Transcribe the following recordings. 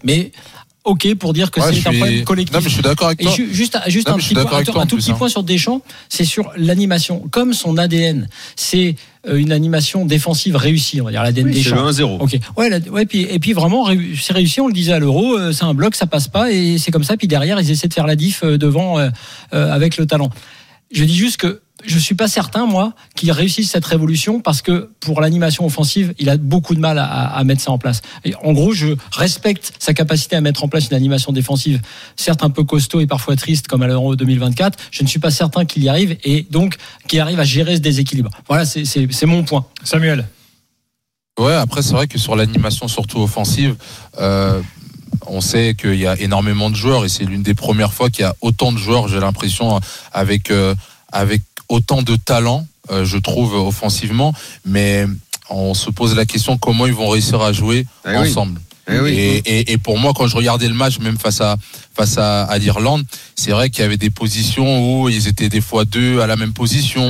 Mais ok pour dire que c'est un problème collectif. Non, mais je suis d'accord avec toi. Et juste un tout petit point sur Deschamps, c'est sur l'animation. Comme son ADN, c'est une animation défensive réussie, on va dire l'ADN Deschamps. C'est le 1-0. Ok. Et puis vraiment c'est réussi. On le disait à l'Euro, c'est un bloc, ça passe pas et c'est comme ça. Puis derrière, ils essaient de faire la diff devant avec le talent. Je dis juste que je suis pas certain, moi, qu'il réussisse cette révolution parce que pour l'animation offensive, il a beaucoup de mal à mettre ça en place. Et en gros, je respecte sa capacité à mettre en place une animation défensive, certes un peu costaud et parfois triste comme à l'Euro 2024. Je ne suis pas certain qu'il y arrive et donc qu'il arrive à gérer ce déséquilibre. Voilà, c'est mon point. Samuel. Ouais, après c'est vrai que sur l'animation surtout offensive, on sait qu'il y a énormément de joueurs et c'est l'une des premières fois qu'il y a autant de joueurs, j'ai l'impression, avec autant de talent, je trouve, offensivement. Mais on se pose la question comment ils vont réussir à jouer ensemble. Et pour moi, quand je regardais le match, même face à l'Irlande, c'est vrai qu'il y avait des positions où ils étaient des fois deux à la même position,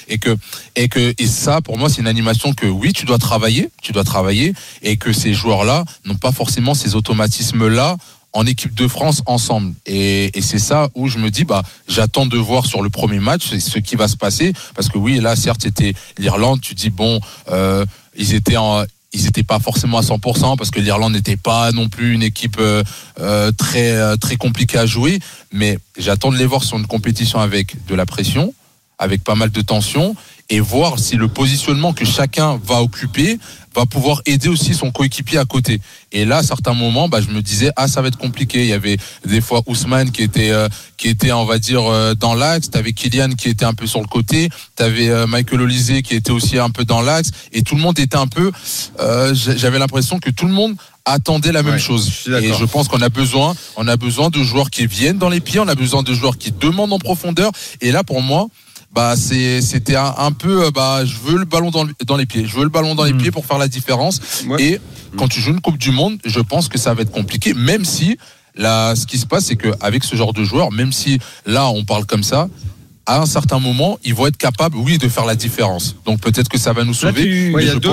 et ça, pour moi, c'est une animation que oui, tu dois travailler, et que ces joueurs-là n'ont pas forcément ces automatismes-là en équipe de France ensemble. Et c'est ça où je me dis, j'attends de voir sur le premier match ce qui va se passer, parce que oui, là, certes, c'était l'Irlande, tu dis ils étaient pas forcément à 100% parce que l'Irlande n'était pas non plus une équipe très très compliquée à jouer, mais j'attends de les voir sur une compétition avec de la pression, avec pas mal de tension, et voir si le positionnement que chacun va occuper va pouvoir aider aussi son coéquipier à côté. Et là, à certains moments, je me disais, ça va être compliqué. Il y avait des fois Ousmane qui était, on va dire, dans l'axe. T'avais Kylian qui était un peu sur le côté. T'avais Michael Olise qui était aussi un peu dans l'axe. Et tout le monde était un peu, j'avais l'impression que tout le monde attendait la même chose. Et je pense qu'on a besoin de joueurs qui viennent dans les pieds. On a besoin de joueurs qui demandent en profondeur. Et là, pour moi, c'était un peu je veux le ballon dans les pieds. Je veux le ballon dans les pieds pour faire la différence. Et quand tu joues une Coupe du Monde, je pense que ça va être compliqué, même si là, ce qui se passe, c'est qu'avec ce genre de joueurs, même si là on parle comme ça, à un certain moment, ils vont être capables, de faire la différence. Donc peut-être que ça va nous sauver.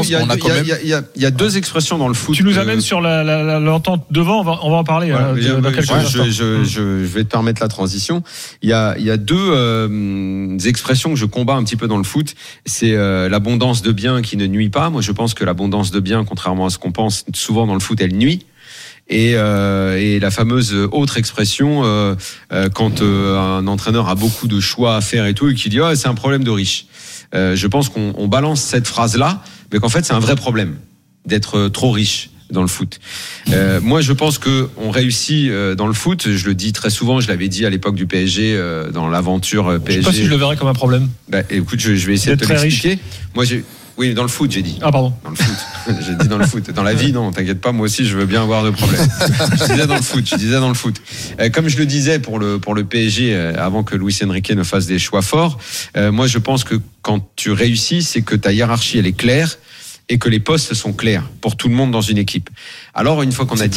Il y a deux expressions dans le foot. Tu nous amènes sur l'entente devant, on va en parler. Dans quelques instants. Je vais te permettre la transition. Il y a deux expressions que je combats un petit peu dans le foot. C'est l'abondance de biens qui ne nuit pas. Moi, je pense que l'abondance de biens, contrairement à ce qu'on pense souvent dans le foot, elle nuit. Et la fameuse autre expression quand un entraîneur a beaucoup de choix à faire et tout et qu'il dit c'est un problème de riche. Je pense qu'on balance cette phrase là, mais qu'en fait c'est un vrai problème d'être trop riche dans le foot. Moi je pense que on réussit dans le foot. Je le dis très souvent. Je l'avais dit à l'époque du PSG dans l'aventure PSG. Je sais pas si je le verrais comme un problème. Écoute, je vais essayer de te l'expliquer. Moi Oui, dans le foot, j'ai dit. Ah, pardon. Dans le foot. J'ai dit dans le foot. Dans la vie, non, t'inquiète pas, moi aussi, je veux bien avoir de problèmes. Je disais dans le foot. Comme je le disais pour le PSG, avant que Luis Enrique ne fasse des choix forts, moi, je pense que quand tu réussis, c'est que ta hiérarchie, elle est claire et que les postes sont clairs pour tout le monde dans une équipe. Alors, une fois qu'on a dit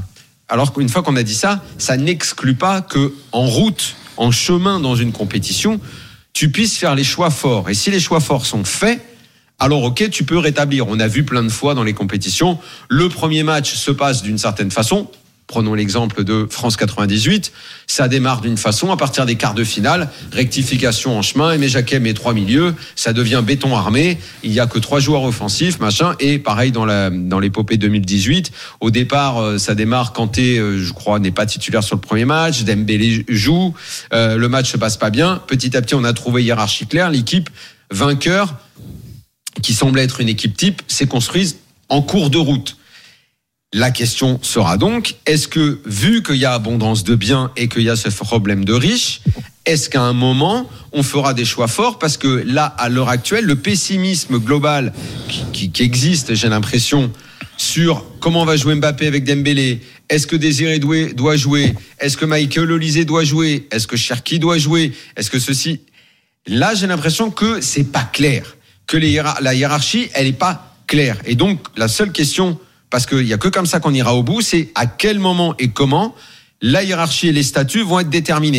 ça, ça n'exclut pas que, en route, en chemin dans une compétition, tu puisses faire les choix forts. Et si les choix forts sont faits, alors ok, tu peux rétablir. On a vu plein de fois dans les compétitions, le premier match se passe d'une certaine façon. Prenons l'exemple de France 98. Ça démarre d'une façon, à partir des quarts de finale, rectification en chemin, Aimé Jacquet met 3 milieux, ça devient béton armé, il n'y a que 3 joueurs offensifs, machin, et pareil dans l'épopée 2018, au départ, ça démarre, Kanté, je crois, n'est pas titulaire sur le premier match, Dembélé joue, le match se passe pas bien, petit à petit, on a trouvé hiérarchie claire, l'équipe vainqueur, qui semblait être une équipe type, s'est construite en cours de route. La question sera donc, est-ce que, vu qu'il y a abondance de biens et qu'il y a ce problème de riches, est-ce qu'à un moment, on fera des choix forts? Parce que là, à l'heure actuelle, le pessimisme global qui existe, j'ai l'impression, sur comment va jouer Mbappé avec Dembélé, est-ce que Désiré Doué doit jouer, est-ce que Michael Olise doit jouer, est-ce que Cherki doit jouer, est-ce que ceci... Là, j'ai l'impression que c'est pas clair, que la hiérarchie, elle est pas claire. Et donc, la seule question, parce qu'il y a que comme ça qu'on ira au bout, c'est à quel moment et comment la hiérarchie et les statuts vont être déterminés.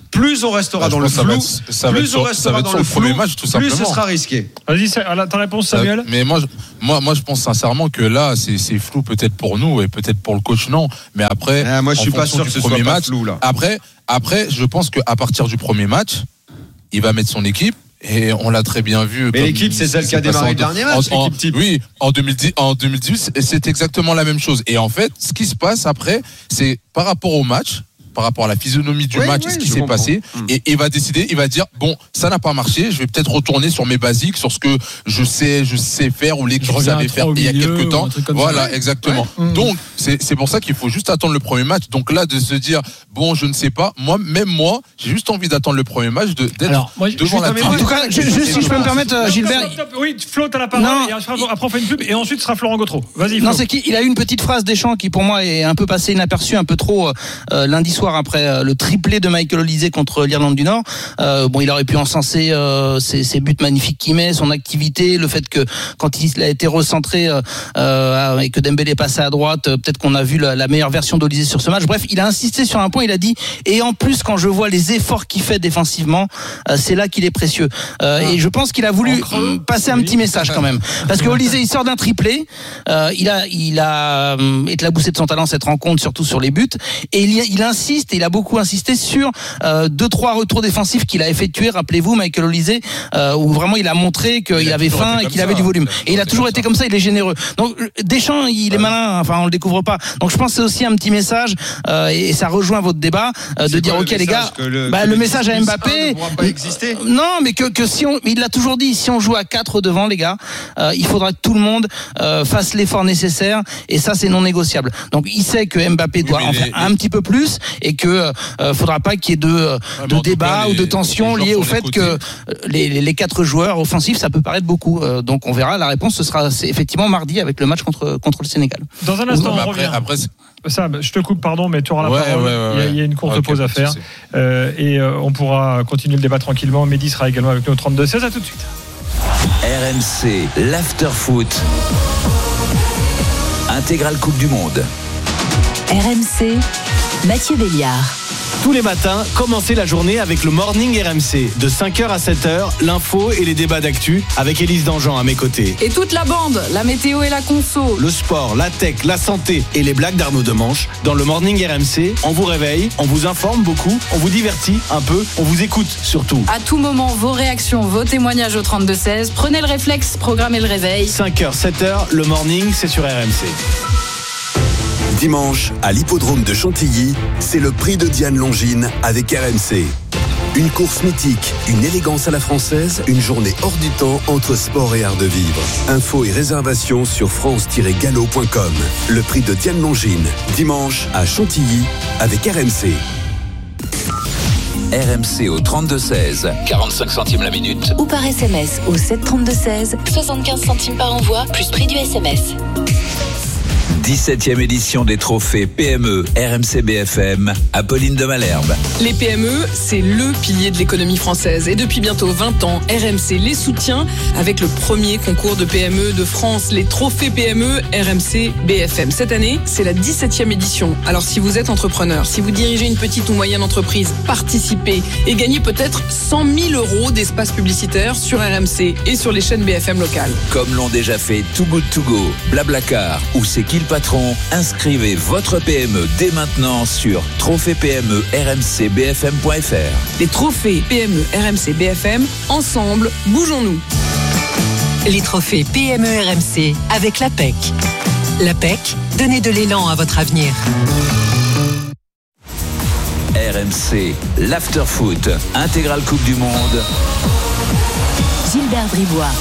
plus on restera dans le flou, plus on restera dans le flou, plus ce sera risqué. Vas-y, ta réponse, Samuel. Mais moi, je pense sincèrement que là, c'est flou peut-être pour nous et peut-être pour le coach, non. Mais après, moi, je suis pas sûr que ce soit pas flou là. Après, je pense qu'à partir du premier match, il va mettre son équipe. Et on l'a très bien vu. Mais l'équipe, c'est celle qui a démarré le dernier match, l'équipe type. Oui, en 2010, c'est exactement la même chose. Et en fait, ce qui se passe après, c'est par rapport au match, par rapport à la physionomie du match, ce qui s'est passé, et il va décider, il va dire bon, ça n'a pas marché, je vais peut-être retourner sur mes basiques, sur ce que je sais faire ou l'équipe savait faire il y a quelques temps. Voilà, ça. Exactement. Ouais. Donc c'est pour ça qu'il faut juste attendre le premier match. Donc là, de se dire bon, je ne sais pas, moi, j'ai juste envie d'attendre le premier match, d'être devant la télé. En tout cas, juste si je peux me permettre, Gilbert. Oui, Flo, t'as la parole. Et après on fait une pub et ensuite ce sera Florent Gautreau. Vas-y. Flo. Non, c'est qu'il a eu une petite phrase Deschamps qui pour moi est un peu passée inaperçue, un peu trop lundi soir après le triplé de Michael Olise contre l'Irlande du Nord. Il aurait pu encenser ses buts magnifiques qu'il met, son activité, le fait que quand il a été recentré et que Dembélé passait à droite, peut-être qu'on a vu la meilleure version d'Olise sur ce match. Bref, il a insisté sur un point, il a dit et en plus quand je vois les efforts qu'il fait défensivement, c'est là qu'il est précieux. Et je pense qu'il a voulu passer un petit message quand même, parce que Olise il sort d'un triplé, il a éclaboussé de son talent cette rencontre, surtout sur les buts, et il insiste, et il a beaucoup insisté sur 2-3 retours défensifs qu'il a effectués. Rappelez-vous Michael Olise, où vraiment il a montré qu'il avait faim et qu'il avait du volume. Et il a toujours été comme ça, il est généreux. Donc Deschamps, il est malin, enfin on le découvre pas. Donc je pense que c'est aussi un petit message, et ça rejoint votre débat, de dire ok les gars, le message à Mbappé, non mais que si il l'a toujours dit, si on joue à 4 devant les gars, il faudra que tout le monde fasse l'effort nécessaire, et ça c'est non négociable. Donc il sait que Mbappé doit en faire un petit peu plus, et que faudra pas qu'il y ait de débat ou de tension liées au fait que les 4 joueurs offensifs, ça peut paraître beaucoup. Donc on verra, la réponse c'est effectivement mardi avec le match contre le Sénégal. Dans un instant on revient. Après ça, je te coupe, pardon, mais tu auras la parole. Il y a une courte pause à faire. Et on pourra continuer le débat tranquillement. Mehdi sera également avec nous au 32-16. À tout de suite. RMC, l'after-foot. Intégrale Coupe du Monde. RMC, Mathieu Béliard. Tous les matins, commencez la journée avec le Morning RMC. De 5h à 7h, l'info et les débats d'actu avec Élise Dangean à mes côtés. Et toute la bande, la météo et la conso. Le sport, la tech, la santé et les blagues d'Arnaud Demanche. Dans le Morning RMC, on vous réveille, on vous informe beaucoup, on vous divertit un peu, on vous écoute surtout. À tout moment, vos réactions, vos témoignages au 32-16. Prenez le réflexe, programmez le réveil. 5h, 7h, le Morning, c'est sur RMC. Dimanche, à l'hippodrome de Chantilly, c'est le prix de Diane Longines avec RMC. Une course mythique, une élégance à la française, une journée hors du temps entre sport et art de vivre. Infos et réservations sur france-gallo.com. Le prix de Diane Longines, dimanche à Chantilly avec RMC. RMC au 32-16, 45 centimes la minute. Ou par SMS au 732-16, 75 centimes par envoi, plus prix du SMS. 17e édition des trophées PME RMC BFM, Apolline de Malherbe. Les PME, c'est le pilier de l'économie française. Et depuis bientôt 20 ans, RMC les soutient avec le premier concours de PME de France, les trophées PME RMC BFM. Cette année, c'est la 17e édition. Alors si vous êtes entrepreneur, si vous dirigez une petite ou moyenne entreprise, participez et gagnez peut-être 100 000 € d'espace publicitaire sur RMC et sur les chaînes BFM locales. Comme l'ont déjà fait Too Good To Go, Blablacar ou C'est qui le patron, inscrivez votre PME dès maintenant sur trophée-PME-RMC-BFM.fr. Les trophées PME RMC BFM, ensemble, bougeons-nous. Les trophées PME RMC avec la PEC. La PEC, donnez de l'élan à votre avenir. RMC, l'after-foot, intégrale Coupe du Monde. Gilbert Bribois.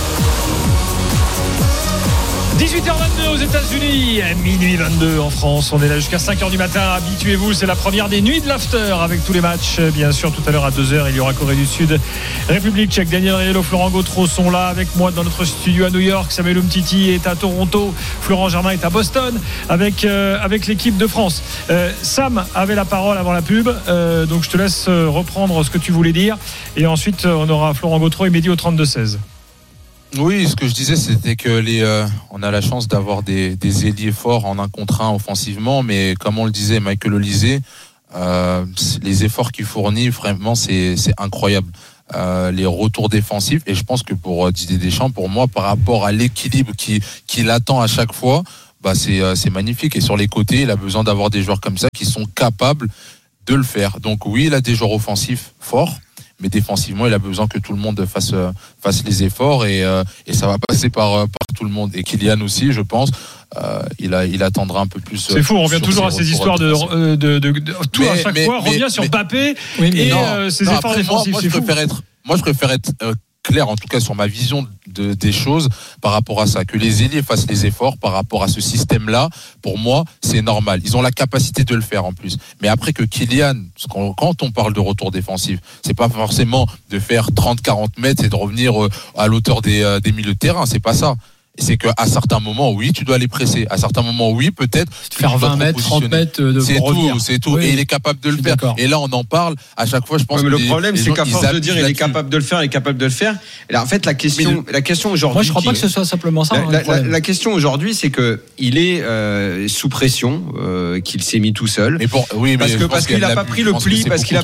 18h22 aux États-Unis, minuit 22 en France. On est là jusqu'à 5h du matin. Habituez-vous, c'est la première des nuits de l'after avec tous les matchs. Bien sûr, tout à l'heure à 2h, il y aura Corée du Sud, République Tchèque. Daniel Riello, Florent Gautreau sont là avec moi dans notre studio à New York. Samuel Umtiti est à Toronto. Florent Germain est à Boston avec l'équipe de France. Sam avait la parole avant la pub, donc je te laisse reprendre ce que tu voulais dire. Et ensuite, on aura Florent Gautreau et Mehdi au 32-16. Oui, ce que je disais, c'était que on a la chance d'avoir des ailiers forts en 1 contre 1 offensivement, mais comme on le disait, Michael Olise, les efforts qu'il fournit, vraiment, c'est incroyable. Les retours défensifs, et je pense que pour Didier Deschamps, pour moi, par rapport à l'équilibre qu'il attend à chaque fois, c'est magnifique. Et sur les côtés, il a besoin d'avoir des joueurs comme ça qui sont capables de le faire. Donc oui, il a des joueurs offensifs forts, mais défensivement, il a besoin que tout le monde fasse les efforts, et ça va passer par tout le monde. Et Kylian aussi, je pense, il attendra un peu plus. C'est fou, on revient toujours à ces histoires de tout à chaque fois. On revient sur Mbappé et ses efforts défensifs. Moi, je préfère être clair, en tout cas sur ma vision des choses par rapport à ça, que les ailiers fassent les efforts par rapport à ce système-là. Pour moi, c'est normal. Ils ont la capacité de le faire en plus. Mais après que Kylian, quand on parle de retour défensif, c'est pas forcément de faire 30-40 mètres et de revenir à l'auteur des milieux de terrain. C'est pas ça. C'est qu'à certains moments, oui, tu dois les presser. À certains moments, oui, peut-être. Faire 20 mètres, 30 mètres de c'est tout. Oui. Et il est capable de le faire. Et là, on en parle à chaque fois, je pense. Mais le problème, c'est qu'à force de dire il est capable de le faire, Et là, en fait, la question aujourd'hui. Moi, je crois pas que ce soit simplement ça. La question aujourd'hui, c'est que il est sous pression, qu'il s'est mis tout seul. Parce qu'il n'a pas pris le pli,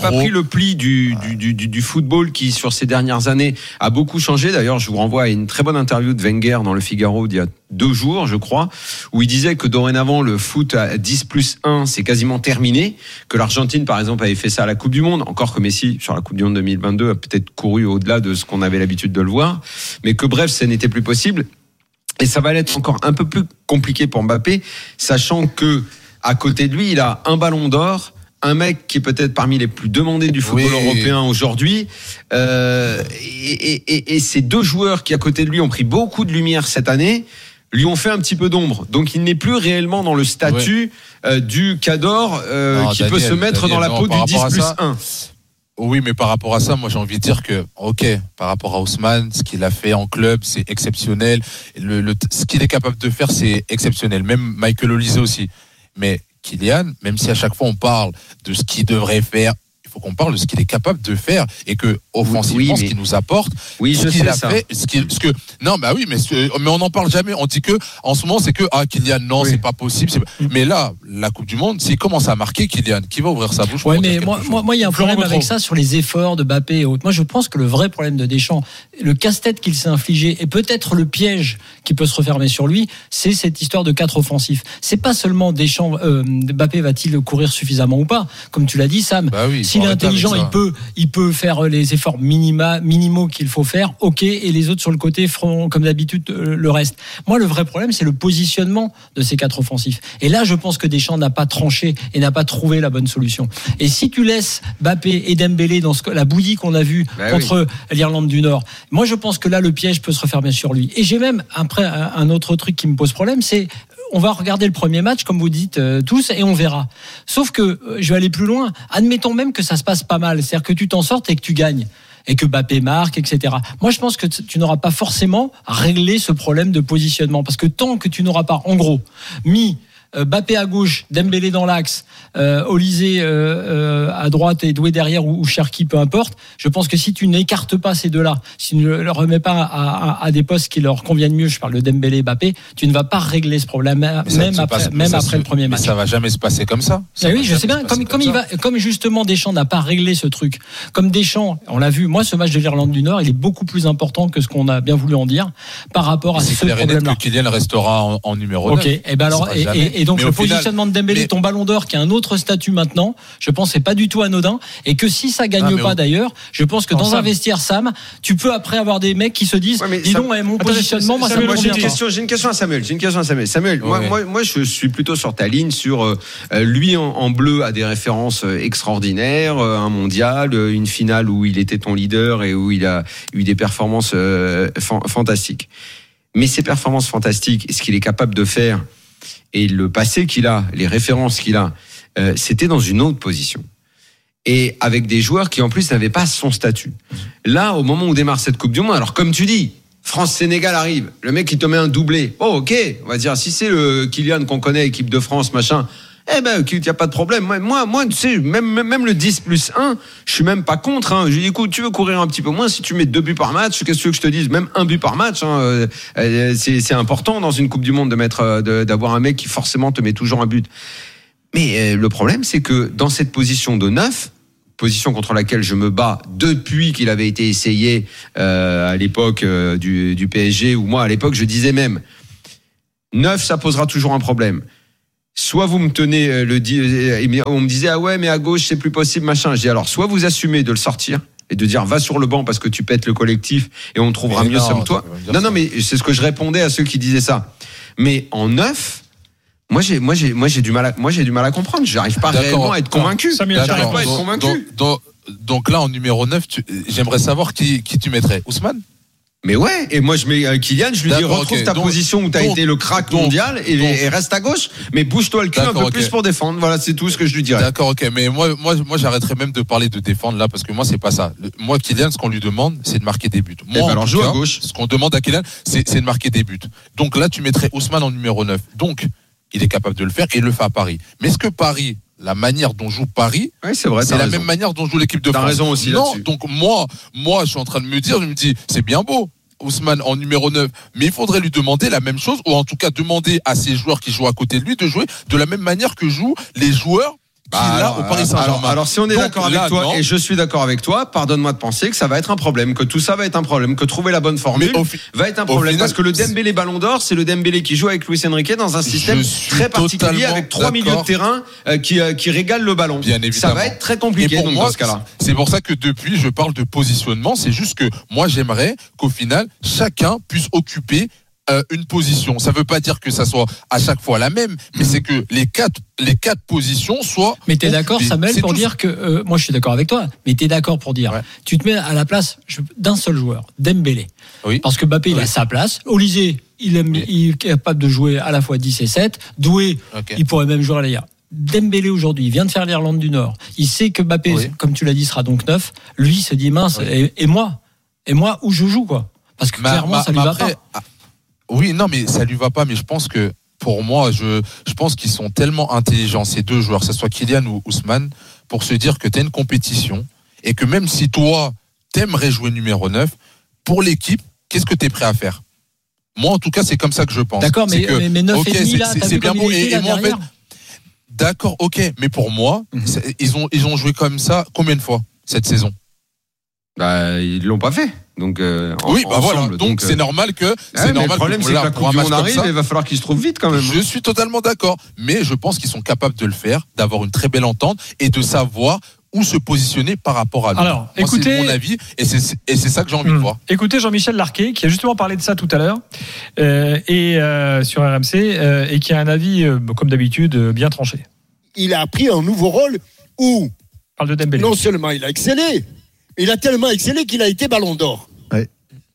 du football qui, sur ces dernières années, a beaucoup changé. D'ailleurs, je vous renvoie à une très bonne interview de Wenger dans le Figaro d'il y a 2 jours, je crois, où il disait que dorénavant le foot à 10+1 c'est quasiment terminé, que l'Argentine par exemple avait fait ça à la Coupe du Monde, encore que Messi sur la Coupe du Monde 2022 a peut-être couru au-delà de ce qu'on avait l'habitude de le voir, mais que bref, ça n'était plus possible. Et ça va être encore un peu plus compliqué pour Mbappé, sachant que à côté de lui, il a un ballon d'or, un mec qui est peut-être parmi les plus demandés du football européen aujourd'hui, et ces 2 joueurs qui à côté de lui ont pris beaucoup de lumière cette année lui ont fait un petit peu d'ombre. Donc il n'est plus réellement dans le statut du Cador qui peut se mettre dans la peau du 10+1. Oui, mais par rapport à ça, moi j'ai envie de dire que, par rapport à Ousmane, ce qu'il a fait en club, c'est exceptionnel. Ce qu'il est capable de faire, c'est exceptionnel. Même Michael Olise aussi. Mais Kylian, même si à chaque fois on parle de ce qu'il devrait faire, il faut qu'on parle de ce qu'il est capable de faire, et que offensivement, ce qu'il nous apporte, ce qu'il a fait, mais on n'en parle jamais. On dit que en ce moment c'est que Kylian, c'est pas possible. Mais là, la Coupe du Monde, s'il commence à marquer Kylian, qui va ouvrir sa bouche. Mais moi, il y a un problème avec ça sur les efforts de Mbappé et autres. Moi, je pense que le vrai problème de Deschamps, le casse-tête qu'il s'est infligé, et peut-être le piège qui peut se refermer sur lui, c'est cette histoire de 4 offensifs. C'est pas seulement Mbappé va-t-il courir suffisamment ou pas, comme tu l'as dit, Sam. S'il est intelligent, il peut faire les efforts minimaux qu'il faut faire, et les autres sur le côté feront comme d'habitude le reste. Moi, le vrai problème, c'est le positionnement de ces 4 offensifs. Et là, je pense que Deschamps n'a pas tranché et n'a pas trouvé la bonne solution. Et si tu laisses Mbappé et Dembélé dans la bouillie qu'on a vue contre l'Irlande du Nord, moi, je pense que là, le piège peut se refermer sur lui. Et j'ai même, après, un autre truc qui me pose problème, c'est on va regarder le premier match, comme vous dites tous, et on verra. Sauf que, je vais aller plus loin, admettons même que ça se passe pas mal, c'est-à-dire que tu t'en sortes et que tu gagnes, et que Mbappé marque, etc. Moi, je pense que tu n'auras pas forcément réglé ce problème de positionnement, parce que tant que tu n'auras pas, en gros, mis Mbappé à gauche, Dembélé dans l'axe, Olise à droite et Doué derrière ou Cherki, peu importe. Je pense que si tu n'écartes pas ces deux-là, si tu ne leur remets pas à des postes qui leur conviennent mieux, je parle de Dembélé et Mbappé, tu ne vas pas régler ce problème, même après le premier match. Mais ça va jamais se passer comme ça. Oui, je sais bien. Comme justement Deschamps n'a pas réglé ce truc. Comme Deschamps, on l'a vu. Moi, ce match de l'Irlande du Nord, il est beaucoup plus important que ce qu'on a bien voulu en dire par rapport à ce problème-là. C'est que Kylian restera en numéro 9. Ok. Et ben alors, et donc le positionnement de Dembélé, ton ballon d'or qui a un autre statut maintenant, je pense que c'est pas du tout anodin, et que si ça gagne pas d'ailleurs, je pense que dans un vestiaire, Sam, tu peux après avoir des mecs qui se disent dis donc, mon positionnement, moi ça me convient pas. J'ai une question à Samuel. Samuel, moi je suis plutôt sur ta ligne sur lui en bleu a des références extraordinaires, un mondial, une finale où il était ton leader et où il a eu des performances fantastiques. Mais ces performances fantastiques, ce qu'il est capable de faire et le passé qu'il a, les références qu'il a, c'était dans une autre position. Et avec des joueurs qui en plus n'avaient pas son statut. Là, au moment où démarre cette Coupe du Monde, alors comme tu dis, France-Sénégal arrive, le mec il te met un doublé. Oh ok, on va dire, si c'est le Kylian qu'on connaît, équipe de France, machin, il n'y a pas de problème. Moi, tu sais, même le 10+1, je suis même pas contre. Hein. Je dis, écoute, tu veux courir un petit peu moins, si tu mets 2 buts par match, qu'est-ce que tu veux que je te dise? Même 1 but par match, hein, c'est important dans une Coupe du Monde d'avoir un mec qui forcément te met toujours un but. Mais le problème, c'est que dans cette position de 9, position contre laquelle je me bats depuis qu'il avait été essayé à l'époque du PSG, où moi à l'époque je disais même 9, ça posera toujours un problème. Soit vous me tenez on me disait ah ouais mais à gauche c'est plus possible machin. Je dis alors soit vous assumez de le sortir et de dire va sur le banc parce que tu pètes le collectif et on trouvera mieux comme toi. Non mais c'est ce que je répondais à ceux qui disaient ça. Mais en 9, moi j'ai du mal à comprendre. J'arrive pas réellement à être convaincu. J'arrive pas à être convaincu. Donc là en numéro 9, j'aimerais savoir qui tu mettrais. Ousmane? Mais ouais, et moi je mets Kylian, je lui dis retrouve ta position où tu as été le crack mondial et reste à gauche, mais bouge-toi le cul un peu plus pour défendre. Voilà, c'est tout ce que je lui dirais. D'accord, ok, mais moi j'arrêterais même de parler de défendre là parce que moi c'est pas ça. Moi Kylian, ce qu'on lui demande, c'est de marquer des buts. Moi alors joue à gauche. Ce qu'on demande à Kylian, c'est de marquer des buts. Donc là tu mettrais Ousmane en numéro 9. Donc il est capable de le faire et il le fait à Paris. Mais est-ce que Paris, la manière dont joue Paris, c'est vrai, c'est la même manière dont joue l'équipe de France? T'as raison aussi là-dessus. Donc moi je suis en train de me dis c'est bien beau Ousmane en numéro 9, mais il faudrait lui demander la même chose, ou en tout cas demander à ces joueurs qui jouent à côté de lui de jouer de la même manière que jouent les joueurs au Paris Saint-Germain. Alors si on est d'accord avec toi, et je suis d'accord avec toi, pardonne-moi de penser que ça va être un problème, que tout ça va être un problème, que trouver la bonne formule va être un problème, parce que le Dembélé Ballon d'Or, c'est le Dembélé qui joue avec Luis Enrique dans un système très particulier avec 3 milieux de terrain qui régalent le ballon. Bien évidemment. Ça va être très compliqué donc, dans ce cas-là. C'est pour ça que depuis je parle de positionnement, c'est juste que moi j'aimerais qu'au final chacun puisse occuper une position. Ça veut pas dire que ça soit à chaque fois la même, mais c'est que les quatre positions soient. Mais t'es d'accord, Samuel, pour dire que moi je suis d'accord avec toi, mais t'es d'accord pour dire tu te mets à la place d'un seul joueur, Dembélé. Oui. Parce que Mbappé il a sa place, Olysée il est capable de jouer à la fois 10 et 7, Doué il pourrait même jouer à l'ailleurs. Dembélé aujourd'hui, il vient de faire l'Irlande du Nord. Il sait que Mbappé, comme tu l'as dit, sera donc 9. Lui se dit mince, et moi où je joue quoi? Parce que clairement ça lui va pas. Oui, non, mais ça lui va pas. Mais je pense que, pour moi, je pense qu'ils sont tellement intelligents, ces deux joueurs, que ce soit Kylian ou Ousmane, pour se dire que tu as une compétition et que même si toi, t'aimerais jouer numéro 9, pour l'équipe, qu'est-ce que tu es prêt à faire? Moi, en tout cas, c'est comme ça que je pense. D'accord, mais 9 et demi, là, c'est bien beau. Et moi, en fait, d'accord, ok. Mais pour moi, ils ont joué comme ça combien de fois cette saison? Ils l'ont pas fait. Donc voilà. Donc c'est normal que le problème c'est que la Coupe du Monde arrive, il va falloir qu'ils se trouvent vite quand même. Je suis totalement d'accord, mais je pense qu'ils sont capables de le faire, d'avoir une très belle entente et de savoir où se positionner par rapport à lui. Alors, écoutez, c'est mon avis et c'est ça que j'ai envie de voir. Écoutez Jean-Michel Larquet qui a justement parlé de ça tout à l'heure sur RMC et qui a un avis comme d'habitude bien tranché. Il a pris un nouveau rôle où parle de Dembélé. Non seulement il a excellé, il a tellement excellé qu'il a été Ballon d'Or. Ouais.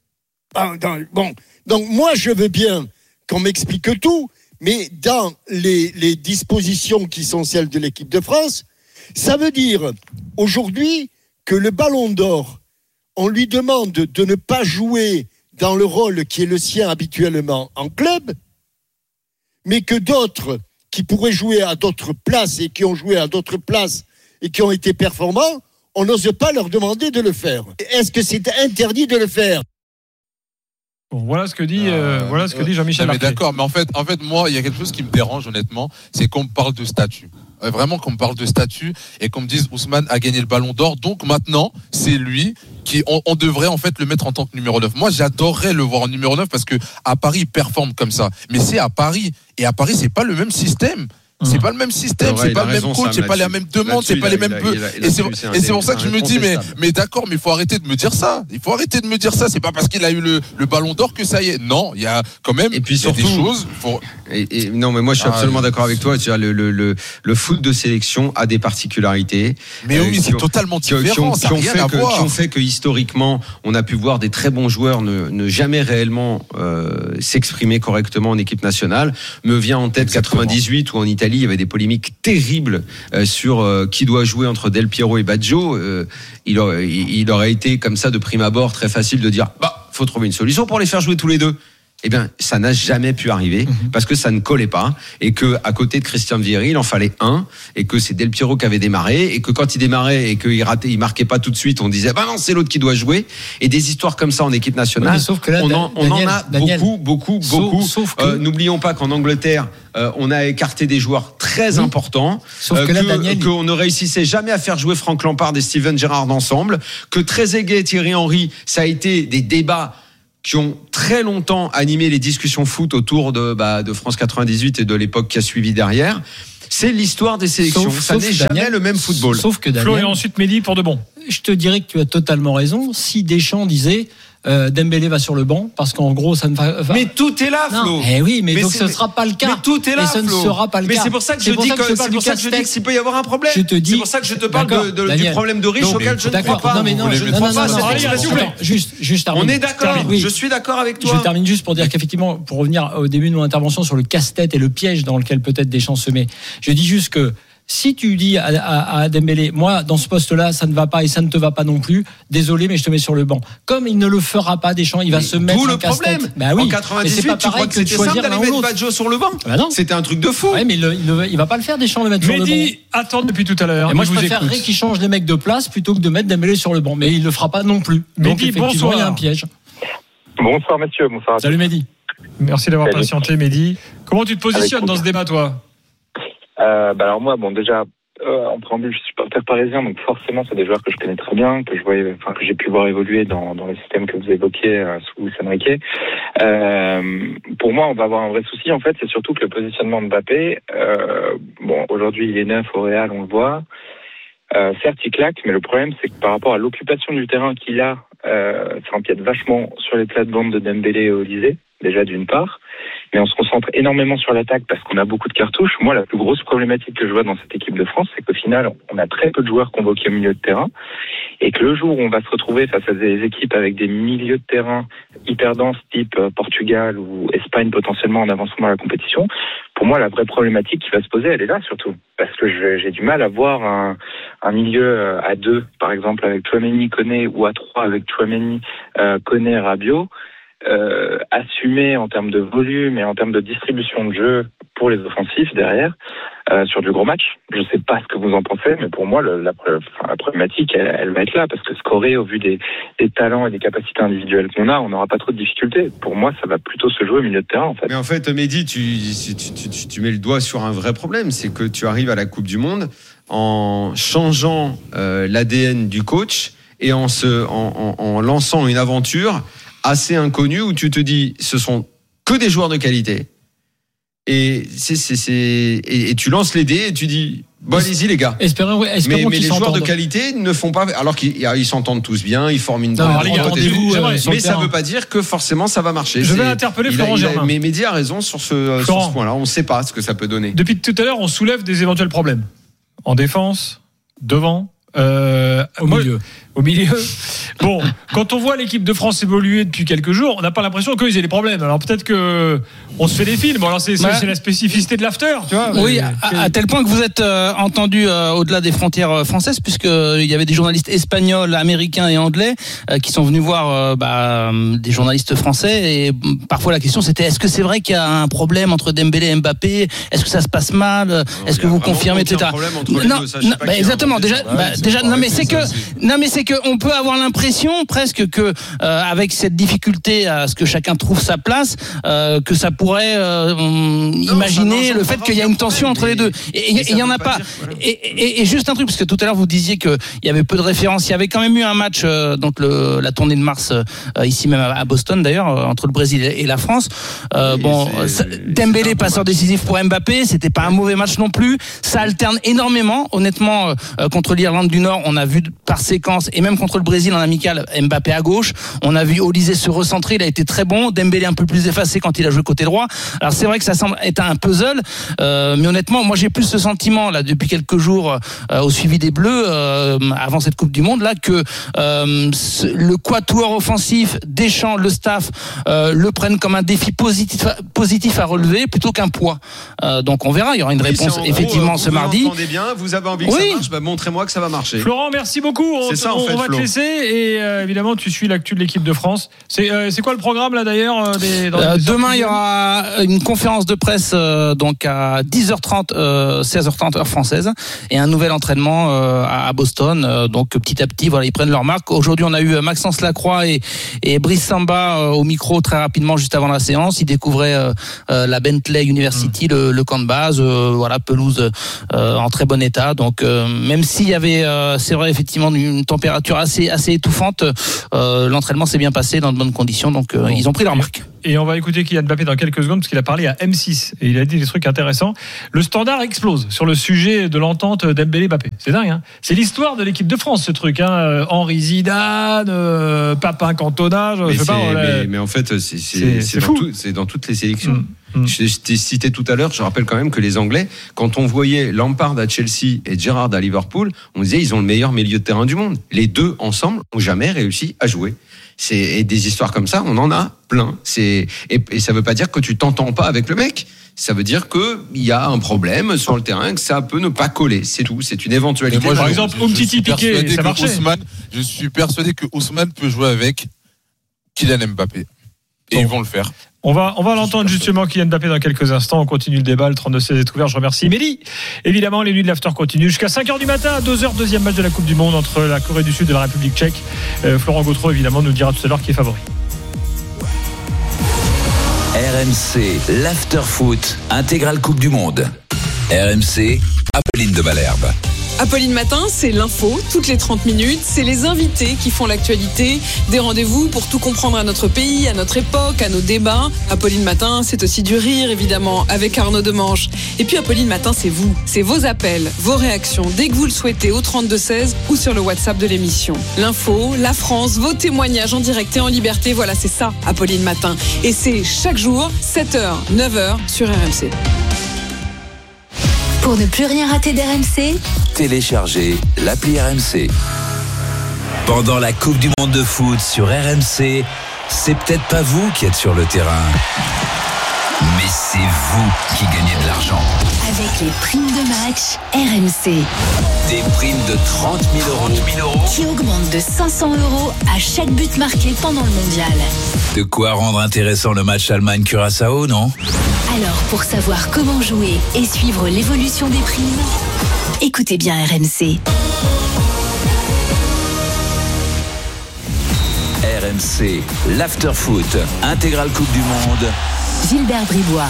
Bon, donc moi je veux bien qu'on m'explique tout, mais dans les dispositions qui sont celles de l'équipe de France, ça veut dire aujourd'hui que le Ballon d'Or, on lui demande de ne pas jouer dans le rôle qui est le sien habituellement en club, mais que d'autres qui pourraient jouer à d'autres places et qui ont joué à d'autres places et qui ont été performants, on n'ose pas leur demander de le faire. Est-ce que c'est interdit de le faire? Bon, voilà ce que dit Jean-Michel Larquet. D'accord, mais en fait, moi, il y a quelque chose qui me dérange honnêtement, c'est qu'on me parle de statut. Vraiment qu'on me parle de statut et qu'on me dise Ousmane a gagné le Ballon d'Or, donc maintenant c'est lui qui on devrait en fait le mettre en tant que numéro 9. Moi j'adorerais le voir en numéro 9 parce que à Paris il performe comme ça, mais c'est à Paris et à Paris c'est pas le même système. C'est pas le même système, c'est pas le même coach, c'est pas la même demande, c'est pas les mêmes peu. Et c'est pour ça que je me dis, mais d'accord, mais il faut arrêter de me dire ça. Il faut arrêter de me dire ça. C'est pas parce qu'il a eu le Ballon d'Or que ça y est. Non, il y a quand même et puis surtout, des choses. Non, mais moi je suis absolument d'accord avec toi. Tu vois, le foot de sélection a des particularités. Mais oui, c'est totalement différent. Ça n'a rien à voir. Qui ont fait que historiquement, on a pu voir des très bons joueurs ne jamais réellement s'exprimer correctement en équipe nationale. Me vient en tête 98 où en Italie il y avait des polémiques terribles sur qui doit jouer entre Del Piero et Baggio. Il aurait été comme ça de prime abord très facile de dire faut trouver une solution pour les faire jouer tous les deux. eh bien, ça n'a jamais pu arriver parce que ça ne collait pas et que à côté de Christian Vieri, il en fallait un et que c'est Del Piero qui avait démarré et que quand il démarrait et qu'il ratait, il marquait pas tout de suite, on disait bah non, c'est l'autre qui doit jouer. Et des histoires comme ça en équipe nationale, oui, sauf que là, on en a beaucoup. Sauf que... N'oublions pas qu'en Angleterre, on a écarté des joueurs très importants, sauf que là, Daniel, qu'on ne réussissait jamais à faire jouer Frank Lampard et Steven Gerrard ensemble, que Trezeguet et Thierry Henry, ça a été des débats qui ont très longtemps animé les discussions foot autour de France 98 et de l'époque qui a suivi derrière. C'est l'histoire des sélections. Ça n'est jamais le même football. Sauf que Daniel, Flo et ensuite Mehdi pour de bon. Je te dirais que tu as totalement raison. Si Deschamps disait Dembélé va sur le banc parce qu'en gros ça ne va. Mais tout est là, Flo. Eh oui, mais donc ce ne sera pas le cas. Mais tout est là, Flo. Ne sera pas le cas. Mais c'est pour ça que je dis que s'il peut y avoir un problème. Je te dis. C'est pour ça que je te parle du problème de riche auquel je ne crois pas. Non mais non, je ne crois pas. Juste on est d'accord. Je suis d'accord avec toi. Je termine juste pour dire qu'effectivement, pour revenir au début de mon intervention sur le casse-tête et le piège dans lequel peut-être Deschamps se met. Je dis juste que si tu dis à Dembélé, moi, dans ce poste-là, ça ne va pas et ça ne te va pas non plus, désolé, mais je te mets sur le banc. Comme il ne le fera pas, Deschamps, il va se mettre en casse-tête. D'où le problème. Bah oui. En 98, tu crois que c'était simple d'aller mettre Badjo sur le banc? Bah non. C'était un truc de fou. Ouais, mais il va pas le faire, Deschamps, le mettre sur le banc. Mehdi attend depuis tout à l'heure. Et moi, je préférerais qu'il change les mecs de place plutôt que de mettre Dembélé sur le banc. Mais il le fera pas non plus. Donc, effectivement, il y a un piège. Bonsoir, messieurs. Bonsoir. Salut, Mehdi. Merci d'avoir patienté, Mehdi. Comment tu te positionnes dans ce débat, toi? Alors moi, déjà, en préambule, je suis supporter parisien, donc forcément, c'est des joueurs que je connais très bien, que j'ai pu voir évoluer dans le système que vous évoquiez sous Luis Enrique. Pour moi, on va avoir un vrai souci. En fait, c'est surtout que le positionnement de Mbappé, aujourd'hui, il est neuf au Real, on le voit. Certes, il claque, mais le problème, c'est que par rapport à l'occupation du terrain qu'il a, ça empiète vachement sur les plates-bandes de Dembélé et Olysée, déjà d'une part. Mais on se concentre énormément sur l'attaque parce qu'on a beaucoup de cartouches. Moi, la plus grosse problématique que je vois dans cette équipe de France, c'est qu'au final, on a très peu de joueurs convoqués au milieu de terrain et que le jour où on va se retrouver face à des équipes avec des milieux de terrain hyper denses, type Portugal ou Espagne potentiellement en avançant dans la compétition, pour moi, la vraie problématique qui va se poser, elle est là surtout. Parce que j'ai du mal à voir un milieu à 2, par exemple, avec Tchouaméni, Koné, ou à 3 avec Tchouaméni, Koné, Rabiot, assumer en termes de volume et en termes de distribution de jeu pour les offensifs derrière sur du gros match. Je sais pas ce que vous en pensez, mais pour moi la problématique elle va être là parce que scorer au vu des talents et des capacités individuelles qu'on a, on n'aura pas trop de difficultés. Pour moi, ça va plutôt se jouer au milieu de terrain en fait. Mais en fait, Mehdi, tu mets le doigt sur un vrai problème, c'est que tu arrives à la Coupe du Monde en changeant l'ADN du coach et en lançant une aventure assez inconnu où tu te dis ce sont que des joueurs de qualité et tu lances les dés et tu dis bon allez-y les gars, espérons mais les joueurs de qualité ne font pas, alors qu'ils s'entendent tous bien, ils forment une bande, mais ça ne veut pas dire que forcément ça va marcher. Je vais interpeller Florent Germain. Mais Mehdi a raison sur ce point-là, on ne sait pas ce que ça peut donner. Depuis tout à l'heure on soulève des éventuels problèmes en défense, devant, au milieu. Bon, quand on voit l'équipe de France évoluer depuis quelques jours, on n'a pas l'impression qu'ils aient des problèmes. Alors peut-être que on se fait des films. Alors c'est la spécificité de l'after, tu vois. Oui, à tel point que vous êtes entendu au-delà des frontières françaises, puisque il y avait des journalistes espagnols, américains et anglais qui sont venus voir des journalistes français. Et parfois la question c'était est-ce que c'est vrai qu'il y a un problème entre Dembélé et Mbappé? Est-ce que ça se passe mal? Est-ce que vous confirmez, etc. Exactement. Non, mais c'est que on peut avoir l'impression presque que avec cette difficulté à ce que chacun trouve sa place, que ça pourrait imaginer le fait qu'il y a une tension entre les deux. Et il y en a pas. Et juste un truc, parce que tout à l'heure vous disiez que il y avait peu de références. Il y avait quand même eu un match donc la tournée de mars ici même à Boston d'ailleurs entre le Brésil et la France. Dembélé passeur décisif pour Mbappé, c'était pas un mauvais match non plus. Ça alterne énormément. Honnêtement, contre l'Irlande du Nord, on a vu par séquence, et même contre le Brésil en amical, Mbappé à gauche. On a vu Olysée se recentrer, il a été très bon. Dembélé un peu plus effacé quand il a joué côté droit. Alors c'est vrai que ça semble être un puzzle, mais honnêtement, moi j'ai plus ce sentiment là depuis quelques jours au suivi des Bleus avant cette Coupe du Monde là que le quatuor offensif, Deschamps, le staff le prennent comme un défi positif à relever plutôt qu'un poids. Donc on verra, il y aura une réponse effectivement ce mardi. Vous entendez bien, vous avez envie que ça marche, montrez-moi que ça va marcher. marcher. Florent, merci beaucoup. On va te laisser et évidemment tu suis l'actu de l'équipe de France. C'est quoi le programme là d'ailleurs demain il y aura une conférence de presse donc à 10h30 16h30 heure française et un nouvel entraînement à Boston. Donc petit à petit voilà, ils prennent leur marque. Aujourd'hui, on a eu Maxence Lacroix et Brice Samba au micro très rapidement juste avant la séance. Ils découvraient la Bentley University, le camp de base, voilà, pelouse en très bon état. Donc même s'il y avait c'est vrai effectivement une température assez étouffante, l'entraînement s'est bien passé dans de bonnes conditions. Donc ils ont pris leur marque. Et on va écouter Kylian Mbappé dans quelques secondes parce qu'il a parlé à M6 et il a dit des trucs intéressants. Le standard explose sur le sujet de l'entente Dembélé-Mbappé. C'est dingue, hein. C'est l'histoire de l'équipe de France, ce truc, hein. Henri Zidane, Papin Cantona, mais en fait, c'est dans toutes les sélections. Je t'ai cité tout à l'heure, je rappelle quand même que les Anglais, quand on voyait Lampard à Chelsea et Gerrard à Liverpool, on disait ils ont le meilleur milieu de terrain du monde. Les deux ensemble n'ont jamais réussi à jouer. Et des histoires comme ça, on en a plein. Et ça veut pas dire que tu t'entends pas avec le mec. Ça veut dire qu'il y a un problème sur le terrain, que ça peut ne pas coller. C'est tout. C'est une éventualité. Moi, par exemple, Umtiti Piqué, ça marchait. Je suis persuadé que Ousmane peut jouer avec Kylian Mbappé. Et ils vont le faire. On va l'entendre justement, Kylian Mbappé, dans quelques instants. On continue le débat. Le 32-16 est ouvert. Je remercie Mélie. Évidemment, les nuits de l'after continuent jusqu'à 5h du matin, à 2h, deuxième match de la Coupe du Monde entre la Corée du Sud et la République tchèque. Florent Gautreau, évidemment, nous dira tout à l'heure qui est favori. RMC, l'after foot, intégrale Coupe du Monde. RMC, Apolline de Malherbe. Apolline Matin, c'est l'info, toutes les 30 minutes. C'est les invités qui font l'actualité. Des rendez-vous pour tout comprendre à notre pays, à notre époque, à nos débats. Apolline Matin, c'est aussi du rire, évidemment, avec Arnaud Demanche. Et puis Apolline Matin, c'est vous. C'est vos appels, vos réactions, dès que vous le souhaitez, au 32-16 ou sur le WhatsApp de l'émission. L'info, la France, vos témoignages en direct et en liberté. Voilà, c'est ça, Apolline Matin. Et c'est chaque jour, 7h, 9h sur RMC. Pour ne plus rien rater d'RMC, téléchargez l'appli RMC. Pendant la Coupe du Monde de foot sur RMC, c'est peut-être pas vous qui êtes sur le terrain, mais c'est vous qui gagnez de l'argent. Avec les primes de match RMC. Des primes de 30 000 euros qui augmentent de 500 € à chaque but marqué pendant le mondial. De quoi rendre intéressant le match Allemagne-Curaçao, non ? Alors, pour savoir comment jouer et suivre l'évolution des primes, écoutez bien RMC. RMC, l'after-foot, intégrale Coupe du Monde. Gilbert Bribois.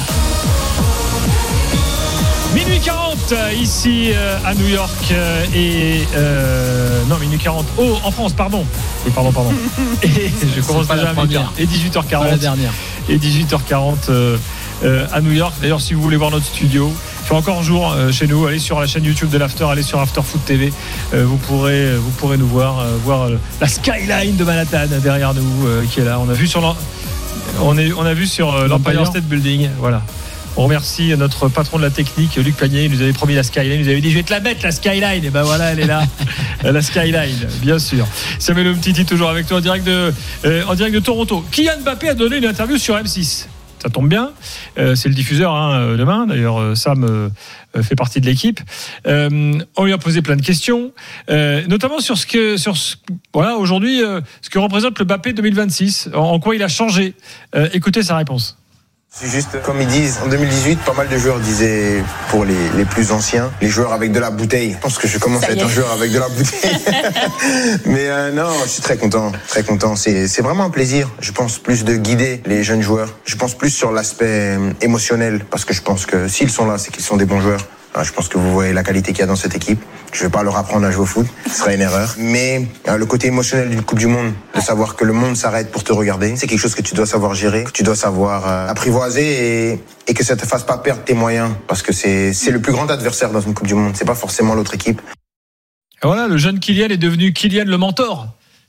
Minuit 40 ici à New York non, minuit 40 en France, pardon. Oui, pardon. Et je commence déjà à minuit. Et 18h40. La dernière. Et 18h40 à New York. D'ailleurs, si vous voulez voir notre studio, il fait encore jour chez nous. Allez sur la chaîne YouTube de l'After, allez sur After Foot TV. Vous pourrez nous voir la skyline de Manhattan derrière nous qui est là. On a vu sur l'Empire State Building. Voilà. On remercie notre patron de la technique, Luc Pagnier. Il nous avait promis la skyline. Il nous avait dit je vais te la mettre la skyline. Et ben voilà, elle est là. La skyline, bien sûr. Samuel Umtiti toujours avec toi en direct de Toronto. Kylian Mbappé a donné une interview sur M6. Ça tombe bien, c'est le diffuseur demain. D'ailleurs, Sam fait partie de l'équipe. On lui a posé plein de questions, notamment voilà aujourd'hui ce que représente le Mbappé 2026, en quoi il a changé. Écoutez sa réponse. C'est juste, comme ils disent, en 2018, pas mal de joueurs disaient, pour les plus anciens, les joueurs avec de la bouteille. Je pense que je commence à être un joueur avec de la bouteille. Mais non, je suis très content, très content. C'est vraiment un plaisir. Je pense plus de guider les jeunes joueurs. Je pense plus sur l'aspect émotionnel, parce que je pense que s'ils sont là, c'est qu'ils sont des bons joueurs. Je pense que vous voyez la qualité qu'il y a dans cette équipe. Je vais pas leur apprendre à jouer au foot, ce serait une erreur. Mais le côté émotionnel d'une Coupe du Monde, de savoir que le monde s'arrête pour te regarder, c'est quelque chose que tu dois savoir gérer, que tu dois savoir apprivoiser et que ça te fasse pas perdre tes moyens. Parce que c'est le plus grand adversaire dans une Coupe du Monde, c'est pas forcément l'autre équipe. Et voilà, le jeune Kylian est devenu Kylian le mentor.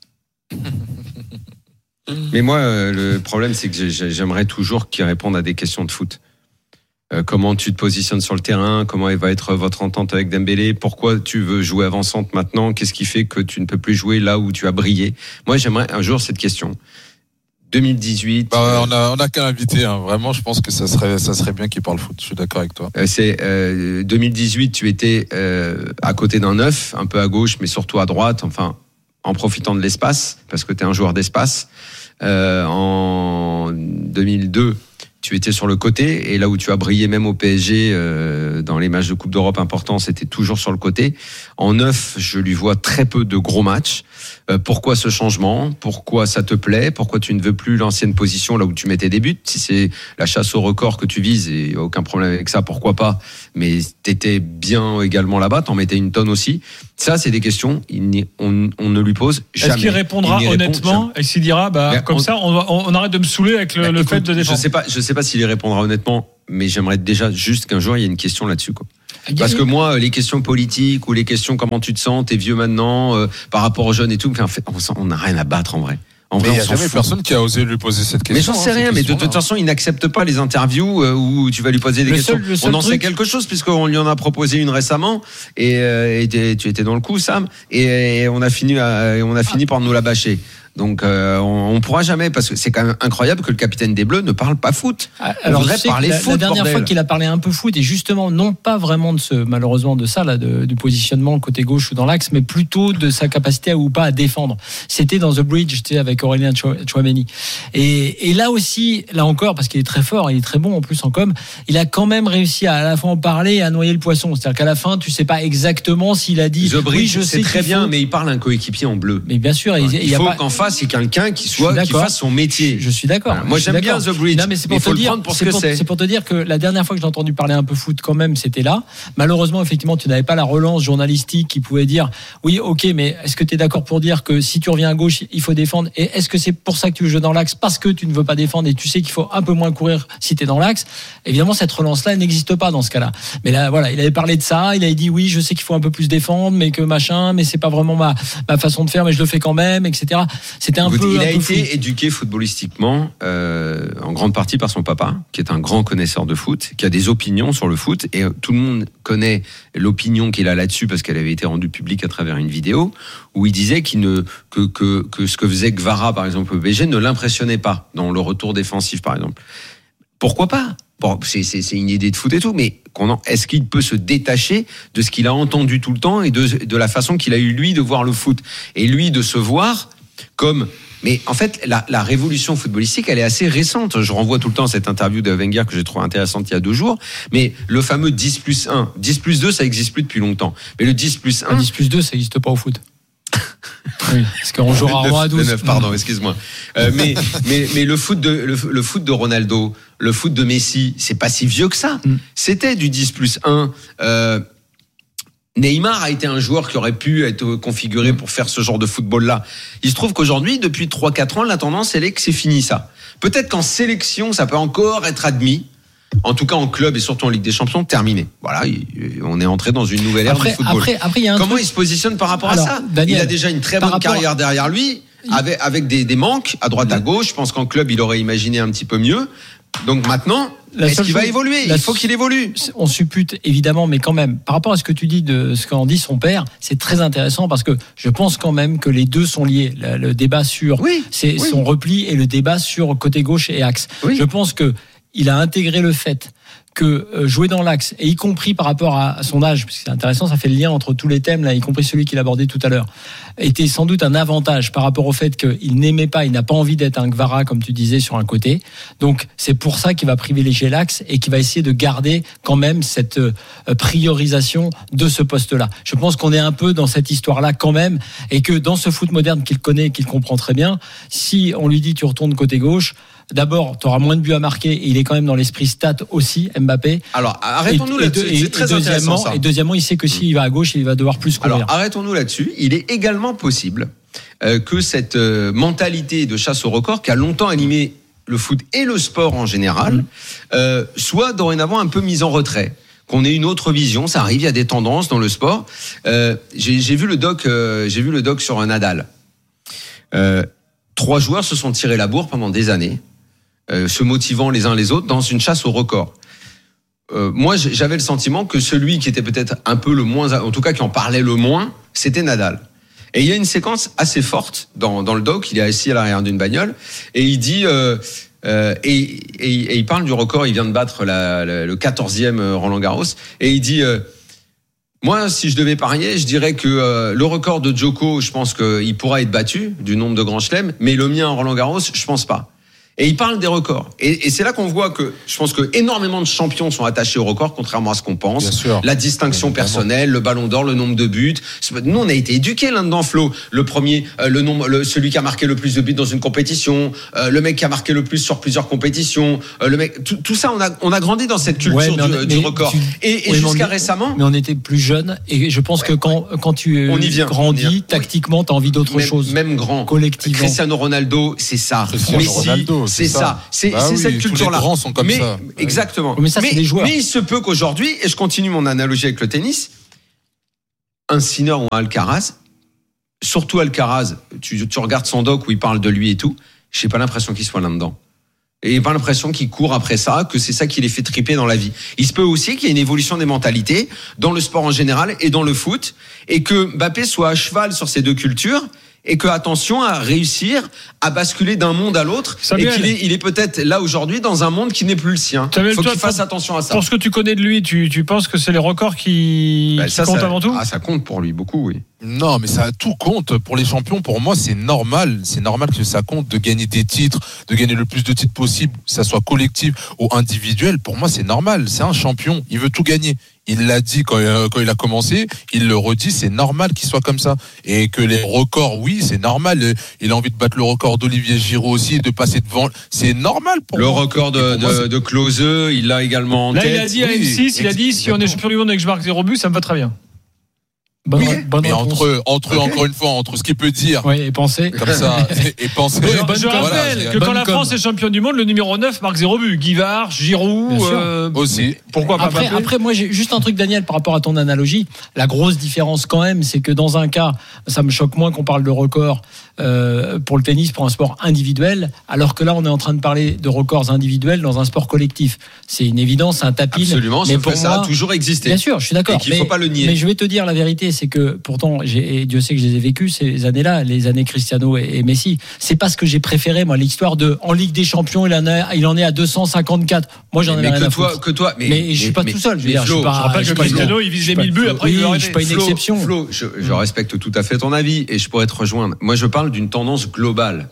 Mais moi, le problème, c'est que j'aimerais toujours qu'il réponde à des questions de foot. Comment tu te positionnes sur le terrain, comment va être votre entente avec Dembélé, pourquoi tu veux jouer avant-centre maintenant, qu'est-ce qui fait que tu ne peux plus jouer là où tu as brillé. Moi, j'aimerais un jour cette question. 2018. On a qu'à l'inviter. Vraiment, je pense que ça serait bien qu'il parle foot. Je suis d'accord avec toi. C'est 2018. Tu étais à côté d'un 9, un peu à gauche, mais surtout à droite. Enfin, en profitant de l'espace, parce que tu es un joueur d'espace. En 2002, tu étais sur le côté, et là où tu as brillé même au PSG dans les matchs de Coupe d'Europe importants, c'était toujours sur le côté. En 9, je lui vois très peu de gros matchs. Pourquoi ce changement ? Pourquoi ça te plaît ? Pourquoi tu ne veux plus l'ancienne position là où tu mettais des buts ? Si c'est la chasse au record que tu vises, et aucun problème avec ça, pourquoi pas ? Mais t'étais bien également là-bas, t'en mettais une tonne aussi. Ça, c'est des questions, on ne lui pose jamais. Est-ce qu'il répondra honnêtement ? Est-ce qu'il dira, comme ça, on arrête de me saouler avec le fait de défendre ? Je sais pas s'il y répondra honnêtement, mais j'aimerais déjà juste qu'un jour il y ait une question là-dessus, quoi. Parce que moi, les questions politiques ou les questions comment tu te sens, t'es vieux maintenant, par rapport aux jeunes et tout, en fait, on n'a rien à battre en vrai. En vrai, il n'y a jamais personne qui a osé lui poser cette question. Mais j'en sais rien, mais de toute façon, il n'accepte pas les interviews où tu vas lui poser des questions. On en sait quelque chose, puisqu'on lui en a proposé une récemment, et tu étais dans le coup, Sam, et on a fini par nous la bâcher. Donc on pourra jamais, parce que c'est quand même incroyable que le capitaine des Bleus ne parle pas foot. Alors je sais que la dernière fois qu'il a parlé un peu foot, et justement non pas vraiment malheureusement de ça là, du positionnement côté gauche ou dans l'axe, mais plutôt de sa capacité ou pas à défendre. C'était dans The Bridge, avec Aurélien Tchouameni. Et là aussi, là encore, parce qu'il est très fort, il est très bon en plus en com, il a quand même réussi à la fois en parler et à noyer le poisson. C'est-à-dire qu'à la fin, tu sais pas exactement s'il a dit. The Bridge, c'est très bien, mais il parle à un coéquipier en bleu. Mais bien sûr, il faut qu'en face, c'est quelqu'un qui fasse son métier. Je suis d'accord. Moi, j'aime bien The Bridge. Non, mais c'est pour te dire, c'est pour te dire que la dernière fois que j'ai entendu parler un peu foot, quand même, c'était là. Malheureusement, effectivement, tu n'avais pas la relance journalistique qui pouvait dire, oui, ok, mais est-ce que tu es d'accord pour dire que si tu reviens à gauche, il faut défendre? Et est-ce que c'est pour ça que tu veux jouer dans l'axe parce que tu ne veux pas défendre et tu sais qu'il faut un peu moins courir si tu es dans l'axe? Évidemment, cette relance-là, elle n'existe pas dans ce cas-là. Mais là, voilà, il avait parlé de ça. Il avait dit, oui, je sais qu'il faut un peu plus défendre, mais que machin, mais c'est pas vraiment ma façon de faire, mais je le fais quand même, etc. C'était il a été éduqué footballistiquement en grande partie par son papa, qui est un grand connaisseur de foot, qui a des opinions sur le foot, et tout le monde connaît l'opinion qu'il a là-dessus parce qu'elle avait été rendue publique à travers une vidéo où il disait que ce que faisait Guevara par exemple au PSG ne l'impressionnait pas dans le retour défensif par exemple. Pourquoi pas ? Bon, c'est une idée de foot et tout, mais est-ce qu'il peut se détacher de ce qu'il a entendu tout le temps et de la façon qu'il a eu lui de voir le foot, et lui de se voir comme... Mais en fait, la révolution footballistique, elle est assez récente. Je renvoie tout le temps à cette interview de Wenger que j'ai trouvé intéressante il y a 2 jours. Mais le fameux 10+1, 10+2, ça n'existe plus depuis longtemps. Mais le 10+1... 10+2, ça n'existe pas au foot. Oui, parce qu'on joue rarement à 12. 9, pardon, excuse-moi. Mais le foot de Ronaldo, le foot de Messi, c'est pas si vieux que ça. C'était du 10+1. Neymar a été un joueur qui aurait pu être configuré pour faire ce genre de football-là. Il se trouve qu'aujourd'hui, depuis 3-4 ans, la tendance, elle est que c'est fini ça. Peut-être qu'en sélection, ça peut encore être admis. En tout cas, en club et surtout en Ligue des Champions, terminé. Voilà, on est entré dans une nouvelle ère du football. Comment il se positionne par rapport à ça ? Daniel, il a déjà une très bonne carrière derrière lui, avec des manques à droite à gauche. Je pense qu'en club, il aurait imaginé un petit peu mieux. Donc maintenant, est-ce qu'il va évoluer ? Il faut qu'il évolue. On suppute évidemment, mais quand même, par rapport à ce que tu dis de ce qu'en dit son père, c'est très intéressant parce que je pense quand même que les deux sont liés. Le débat sur son repli et le débat sur côté gauche et axe. Oui. Je pense que il a intégré le fait que jouer dans l'axe, et y compris par rapport à son âge, parce que c'est intéressant, ça fait le lien entre tous les thèmes, là, y compris celui qu'il abordait tout à l'heure, était sans doute un avantage par rapport au fait qu'il n'aimait pas, il n'a pas envie d'être un Guevara, comme tu disais, sur un côté. Donc, c'est pour ça qu'il va privilégier l'axe et qu'il va essayer de garder quand même cette priorisation de ce poste-là. Je pense qu'on est un peu dans cette histoire-là quand même, et que dans ce foot moderne qu'il connaît, qu'il comprend très bien, si on lui dit tu retournes côté gauche, d'abord, tu auras moins de buts à marquer, et il est quand même dans l'esprit stat aussi, Mbappé. Alors, arrêtons-nous là-dessus. C'est très intéressant, ça. Et deuxièmement, il sait que s'il va à gauche, il va devoir plus courir. Alors, arrêtons-nous là-dessus. Il est également possible que cette mentalité de chasse au record qui a longtemps animé le foot et le sport en général soit dorénavant un peu mise en retrait. Qu'on ait une autre vision, ça arrive, il y a des tendances dans le sport. J'ai vu le doc sur Nadal. 3 joueurs se sont tirés la bourre pendant des années, se motivant les uns les autres dans une chasse au record. Moi, j'avais le sentiment que celui qui était peut-être un peu le moins, en tout cas qui en parlait le moins, c'était Nadal. Et il y a une séquence assez forte dans le doc. Il est assis à l'arrière d'une bagnole et il dit et il parle du record. Il vient de battre le 14e Roland Garros et il dit moi, si je devais parier, je dirais que le record de Djoko, je pense qu'il pourra être battu du nombre de grands chelems, mais le mien Roland Garros, je pense pas. Et il parle des records. Et c'est là qu'on voit que je pense que énormément de champions sont attachés aux records, contrairement à ce qu'on pense. Bien sûr. La distinction personnelle, le ballon d'or, le nombre de buts. Nous, on a été éduqués là-dedans, Flo. Le premier, celui qui a marqué le plus de buts dans une compétition, le mec qui a marqué le plus sur plusieurs compétitions, le mec, tout ça, on a grandi dans cette culture du record. Et jusqu'à récemment. Mais on était plus jeunes. Et je pense que quand tu grandis, tactiquement, t'as envie d'autre chose. Même grand. Collectivement. Cristiano Ronaldo, c'est ça. Messi, c'est ça. C'est cette culture-là. Tous les grands sont comme ça. Exactement. Mais ça, c'est des joueurs. Mais il se peut qu'aujourd'hui, et je continue mon analogie avec le tennis, un Sinner ou un Alcaraz, surtout Alcaraz, tu regardes son doc où il parle de lui et tout, j'ai pas l'impression qu'il soit là-dedans. Et j'ai pas l'impression qu'il court après ça, que c'est ça qui les fait triper dans la vie. Il se peut aussi qu'il y ait une évolution des mentalités dans le sport en général et dans le foot, et que Mbappé soit à cheval sur ces deux cultures, et que attention à réussir à basculer d'un monde à l'autre. Samuel, et qu'il est peut-être là aujourd'hui dans un monde qui n'est plus le sien. Samuel, faut qu'il fasse attention à ça. Pour ce que tu connais de lui, tu penses que c'est les records qui comptent avant tout? Ça compte pour lui beaucoup, oui. Non, mais ça tout compte pour les champions. Pour moi, c'est normal que ça compte de gagner des titres, de gagner le plus de titres possible, que ça soit collectif ou individuel. Pour moi, c'est normal. C'est un champion. Il veut tout gagner. Il l'a dit quand il a commencé. Il le redit. C'est normal qu'il soit comme ça. Et que les records, oui, c'est normal. Il a envie de battre le record d'Olivier Giroud aussi, de passer devant. C'est normal pour le moi. record de Klose, il l'a également en tête. Là, il a dit à M6, il a dit si on est champion du monde et que je marque 0 but, ça me va très bien. Bonne mais entre encore une fois, entre ce qu'il peut dire et penser comme ça et penser. Je rappelle que quand la France est championne du monde, le numéro 9 marque 0 but. Guivard, Giroud aussi. Pourquoi pas après moi j'ai juste un truc, Daniel, par rapport à ton analogie. La grosse différence quand même, c'est que dans un cas, ça me choque moins qu'on parle de record pour le tennis, pour un sport individuel, alors que là on est en train de parler de records individuels dans un sport collectif. C'est une évidence, c'est un tapis. Absolument, mais pour ça a toujours existé. Bien sûr, je suis d'accord. Et qu'il faut pas le nier. Mais je vais te dire la vérité, c'est que pourtant, et Dieu sait que je les ai vécues ces années-là, les années Cristiano et Messi. C'est pas ce que j'ai préféré, moi, l'histoire de en Ligue des Champions, il en est à 254. Moi, j'en ai rien à foutre. Mais je suis pas tout seul. Je rappelle que Cristiano, il vise les 1000 buts. Après, je suis pas une exception. Flo, je respecte tout à fait ton avis et je pourrais te rejoindre. Moi, je parle d'une tendance globale.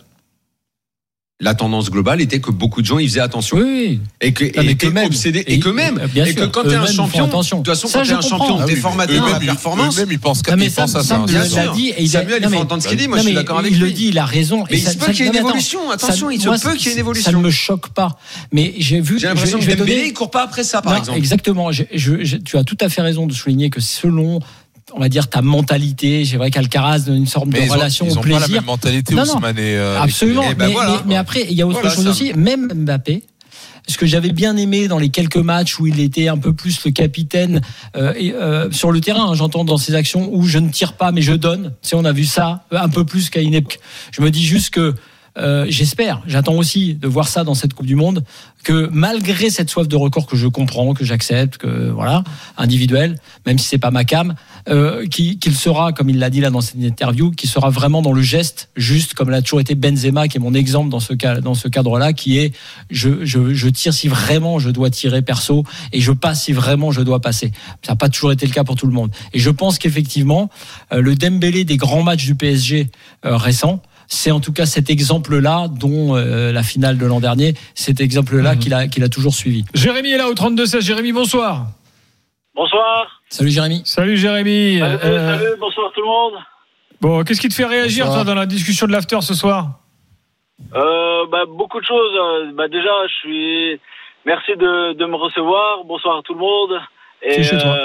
La tendance globale était que beaucoup de gens y faisaient attention. Oui. Et que obsédés. Et que quand t'es un champion, de toute façon, quand t'es un champion, t'es formaté dans la performance. Eux-mêmes, ils pensent à ça. Samuel, il faut entendre ce qu'il dit. Moi, je suis d'accord avec lui. Il le dit, il a raison. Mais il se peut qu'il y ait une évolution. Attention, il se peut qu'il y ait une évolution. Ça ne me choque pas. Mais j'ai l'impression que Dembélé, il court pas après ça, par exemple. Exactement. Tu as tout à fait raison de souligner que selon, on va dire, ta mentalité, c'est vrai qu'Alcaraz donne une sorte de relation au plaisir. Ils ont pas la même mentalité, Ousmane et absolument. Mais après, il y a autre chose aussi. Même Mbappé, ce que j'avais bien aimé dans les quelques matchs où il était un peu plus le capitaine sur le terrain, j'entends dans ses actions où je ne tire pas mais je donne. Tu sais, on a vu ça un peu plus qu'à une époque. Je me dis juste que j'attends aussi de voir ça dans cette Coupe du Monde, que malgré cette soif de record que je comprends, que j'accepte, que voilà, individuel, même si c'est pas ma cam, qu'il sera, comme il l'a dit là dans cette interview, qui sera vraiment dans le geste, juste comme l'a toujours été Benzema, qui est mon exemple dans ce cadre-là, qui est je tire si vraiment je dois tirer perso et je passe si vraiment je dois passer. Ça n'a pas toujours été le cas pour tout le monde. Et je pense qu'effectivement, le Dembélé des grands matchs du PSG récents, c'est en tout cas cet exemple-là dont la finale de l'an dernier, cet exemple-là qu'il a toujours suivi. Jérémy est là au 32-16. Jérémy, bonsoir. Bonsoir. Salut Jérémy. Salut Jérémy. Salut, bonsoir tout le monde. Bon, qu'est-ce qui te fait réagir toi dans la discussion de l'after ce soir? Beaucoup de choses. Déjà, merci de me recevoir. Bonsoir à tout le monde. C'est chez toi.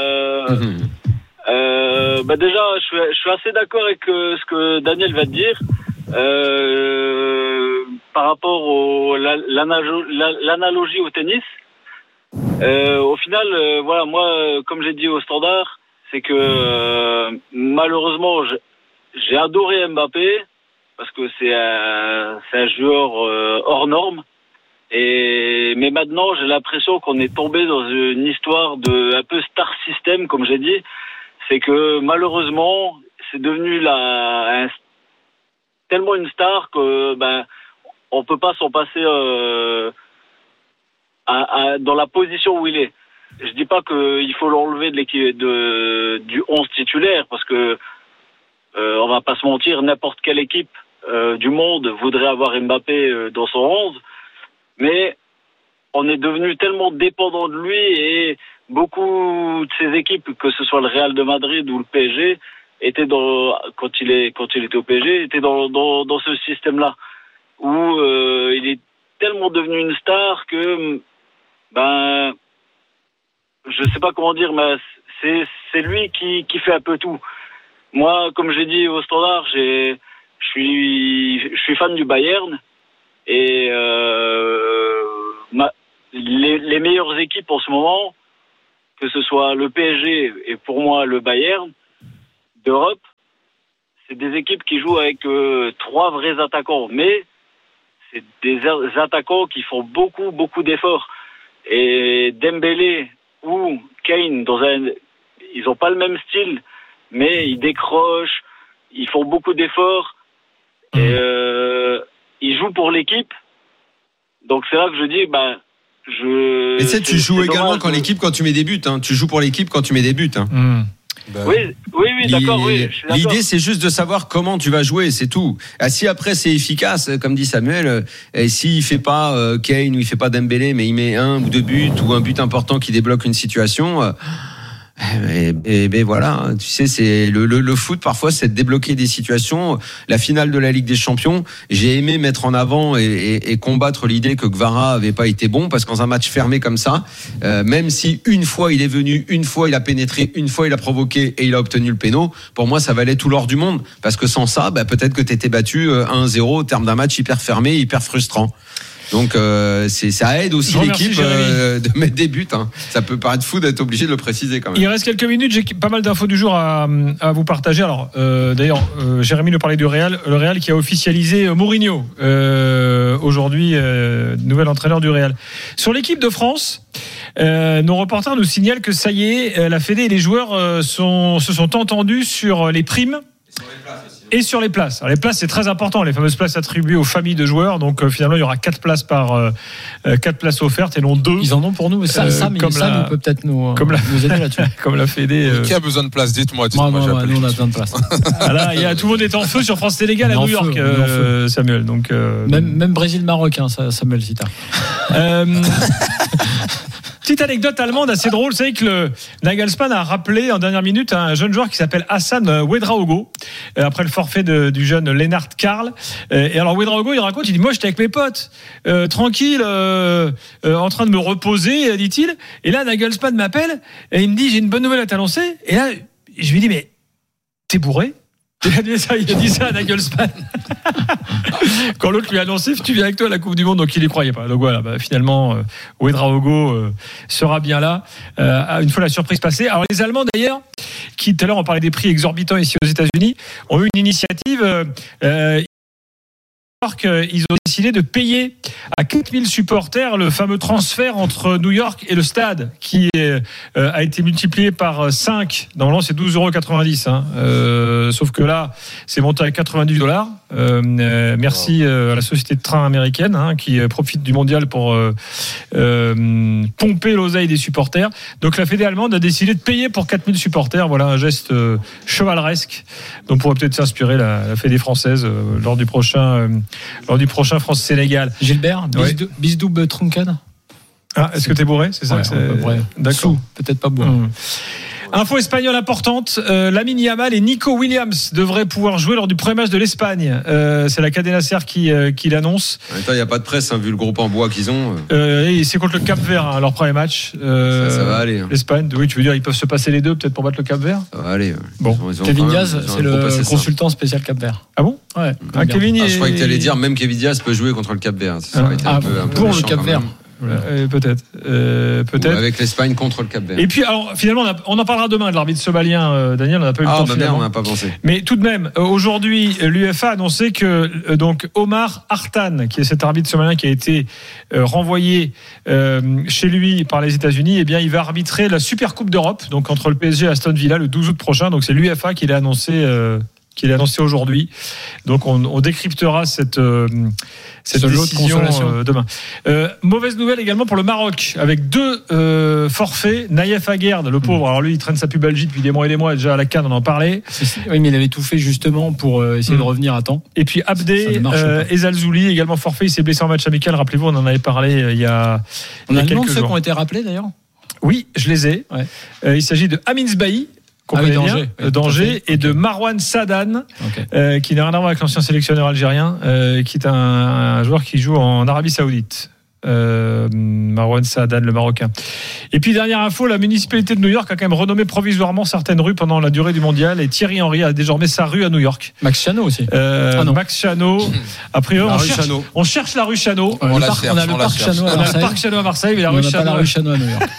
Déjà, je suis assez d'accord avec ce que Daniel va te dire. Par rapport l'analogie au tennis. Au final, moi, comme j'ai dit au standard, c'est que malheureusement, j'ai adoré Mbappé parce que c'est un joueur hors norme. Mais maintenant, j'ai l'impression qu'on est tombé dans une histoire de un peu star system, comme j'ai dit. C'est que malheureusement, c'est devenu tellement une star que on peut pas s'en passer dans la position où il est. Je dis pas qu'il faut l'enlever de l'équipe du 11 titulaire, parce que on va pas se mentir, n'importe quelle équipe du monde voudrait avoir Mbappé dans son 11, mais on est devenu tellement dépendant de lui, et beaucoup de ces équipes, que ce soit le Real de Madrid ou le PSG, étaient quand il était au PSG, étaient dans ce système-là, où il est tellement devenu une star que je sais pas comment dire, mais c'est lui qui fait un peu tout. Moi, comme j'ai dit au Standard, je suis fan du Bayern, et les meilleures équipes en ce moment, que ce soit le PSG et pour moi le Bayern d'Europe, c'est des équipes qui jouent avec 3 vrais attaquants, mais c'est des attaquants qui font beaucoup d'efforts. Et Dembélé ou Kane, ils ont pas le même style, mais ils décrochent, ils font beaucoup d'efforts, et ils jouent pour l'équipe. Donc c'est là que je dis, Mais tu sais, tu joues également quand tu mets des buts. Hein. Tu joues pour l'équipe quand tu mets des buts. Hein. Oui, d'accord. Oui, l'idée, c'est juste de savoir comment tu vas jouer, c'est tout. Si après c'est efficace, comme dit Samuel, et s'il fait pas Kane ou il fait pas Dembélé, mais il met 1 ou 2 buts ou un but important qui débloque une situation. Et voilà, tu sais, c'est le foot parfois, c'est de débloquer des situations. La finale de la Ligue des Champions, j'ai aimé mettre en avant et combattre l'idée que Kvara avait pas été bon, parce que dans un match fermé comme ça, même si une fois il est venu, une fois il a pénétré, une fois il a provoqué et il a obtenu le péno, pour moi ça valait tout l'or du monde, parce que sans ça, peut-être que t'étais battu 1-0 au terme d'un match hyper fermé, hyper frustrant. Donc ça aide aussi l'équipe de mettre des buts. Hein. Ça peut paraître fou d'être obligé de le préciser quand même. Il reste quelques minutes, j'ai pas mal d'infos du jour à vous partager. Alors d'ailleurs, Jérémy nous parlait du Real, le Real qui a officialisé Mourinho aujourd'hui, nouvel entraîneur du Real. Sur l'équipe de France, nos reporters nous signalent que ça y est, la Fédé et les joueurs se sont entendus sur les primes. Et sur les places. Alors les places, c'est très important, les fameuses places attribuées aux familles de joueurs. Donc finalement, il y aura 4 places offertes et non 2. Ils en ont pour nous, mais Sam peut peut-être nous aider là-dessus. Comme la Fédé. Qui a besoin de place? Dites-moi. Nous, on a besoin de place. Tout le monde est en feu sur France-Sénégal à New York, Samuel. Donc, même Brésil-Maroc, Samuel, si t'as. Petite anecdote allemande assez drôle, c'est que le Nagelsmann a rappelé en dernière minute un jeune joueur qui s'appelle Hassan Ouedraogo, après le forfait du jeune Lennart Karl. Et alors Ouedraogo, il raconte, il dit, moi j'étais avec mes potes, tranquille, en train de me reposer, dit-il. Et là Nagelsmann m'appelle et il me dit, j'ai une bonne nouvelle à t'annoncer. Et là je lui dis, mais t'es bourré? Il a dit ça à Nagelsmann. Quand l'autre lui a annoncé, tu viens avec toi à la Coupe du Monde, donc il n'y croyait pas. Donc voilà, finalement, Ouedraogo sera bien là, une fois la surprise passée. Alors les Allemands d'ailleurs, qui tout à l'heure on parlait des prix exorbitants ici aux États-Unis, ont eu une initiative. Ils ont décidé de payer à 4000 supporters le fameux transfert entre New York et le stade, qui a été multiplié par 5. Normalement, c'est 12,90 €. Sauf que là, c'est monté à $90. Merci à la société de train américaine qui profite du mondial pour pomper l'oseille des supporters. Donc la Fédé allemande a décidé de payer pour 4000 supporters. Voilà un geste chevaleresque dont pourrait peut-être s'inspirer la Fédé française lors du prochain France-Sénégal. Gilbert, Bisdoub Trunken. Est-ce que t'es bourré? C'est ça, d'accord. Peut-être pas bourré. Info espagnole importante, Lamine Yamal et Nico Williams devraient pouvoir jouer lors du premier match de l'Espagne. C'est la Cadena Ser qui l'annonce. En même temps, il n'y a pas de presse, vu le groupe en bois qu'ils ont. Et c'est contre le Cap-Vert, leur premier match. Ça va aller. L'Espagne, oui, tu veux dire, ils peuvent se passer les deux peut-être pour battre le Cap-Vert? Ça va aller. Bon. Kevin Diaz, c'est le consultant spécial Cap-Vert. Ah bon? Ouais. Je croyais que tu allais dire même Kevin Diaz peut jouer contre le Cap-Vert. Ça aurait été un peu pour le méchant, Cap-Vert. Peut-être. Ou avec l'Espagne contre le Cap-Vert. Et puis, alors, finalement, on en parlera demain de l'arbitre somalien, Daniel. On n'a pas eu le temps. Bien, on n'a pas pensé. Mais tout de même, aujourd'hui, l'UEFA a annoncé que donc Omar Hartan, qui est cet arbitre somalien qui a été renvoyé chez lui par les États-Unis, eh bien, il va arbitrer la Super Coupe d'Europe, donc entre le PSG et Aston Villa le 12 août prochain. Donc, c'est l'UEFA qui l'a annoncé. Qu'il a annoncé aujourd'hui. Donc on décryptera cette décision demain. Mauvaise nouvelle également pour le Maroc, avec 2 forfaits. Naïef Aguerd, le pauvre, alors lui il traîne sa pubalgie depuis des mois et des mois, déjà à la CAN on en parlait. Oui, mais il avait tout fait justement pour essayer de revenir à temps. Et puis Abdé Ezalzouli, également forfait, il s'est blessé en match amical, rappelez-vous, on en avait parlé il y a on a le quelques nom de ceux jours. qui ont été rappelés d'ailleurs. Oui, je les ai. Il s'agit de Amin Sbahi, Danger, et de Marwan Sadan, qui n'a rien à voir avec l'ancien sélectionneur algérien, qui est un joueur qui joue en Arabie Saoudite. Marwan Sadan, le Marocain. Et puis dernière info, la municipalité de New York a quand même renommé provisoirement certaines rues pendant la durée du mondial, et Thierry Henry a désormais sa rue à New York. Max Chano aussi. Max Chano. A priori, on cherche la rue Chano. On a le parc Chano à Marseille. On a le parc Chano à Marseille, mais la rue Chano. On n'a pas la rue Chano à New York.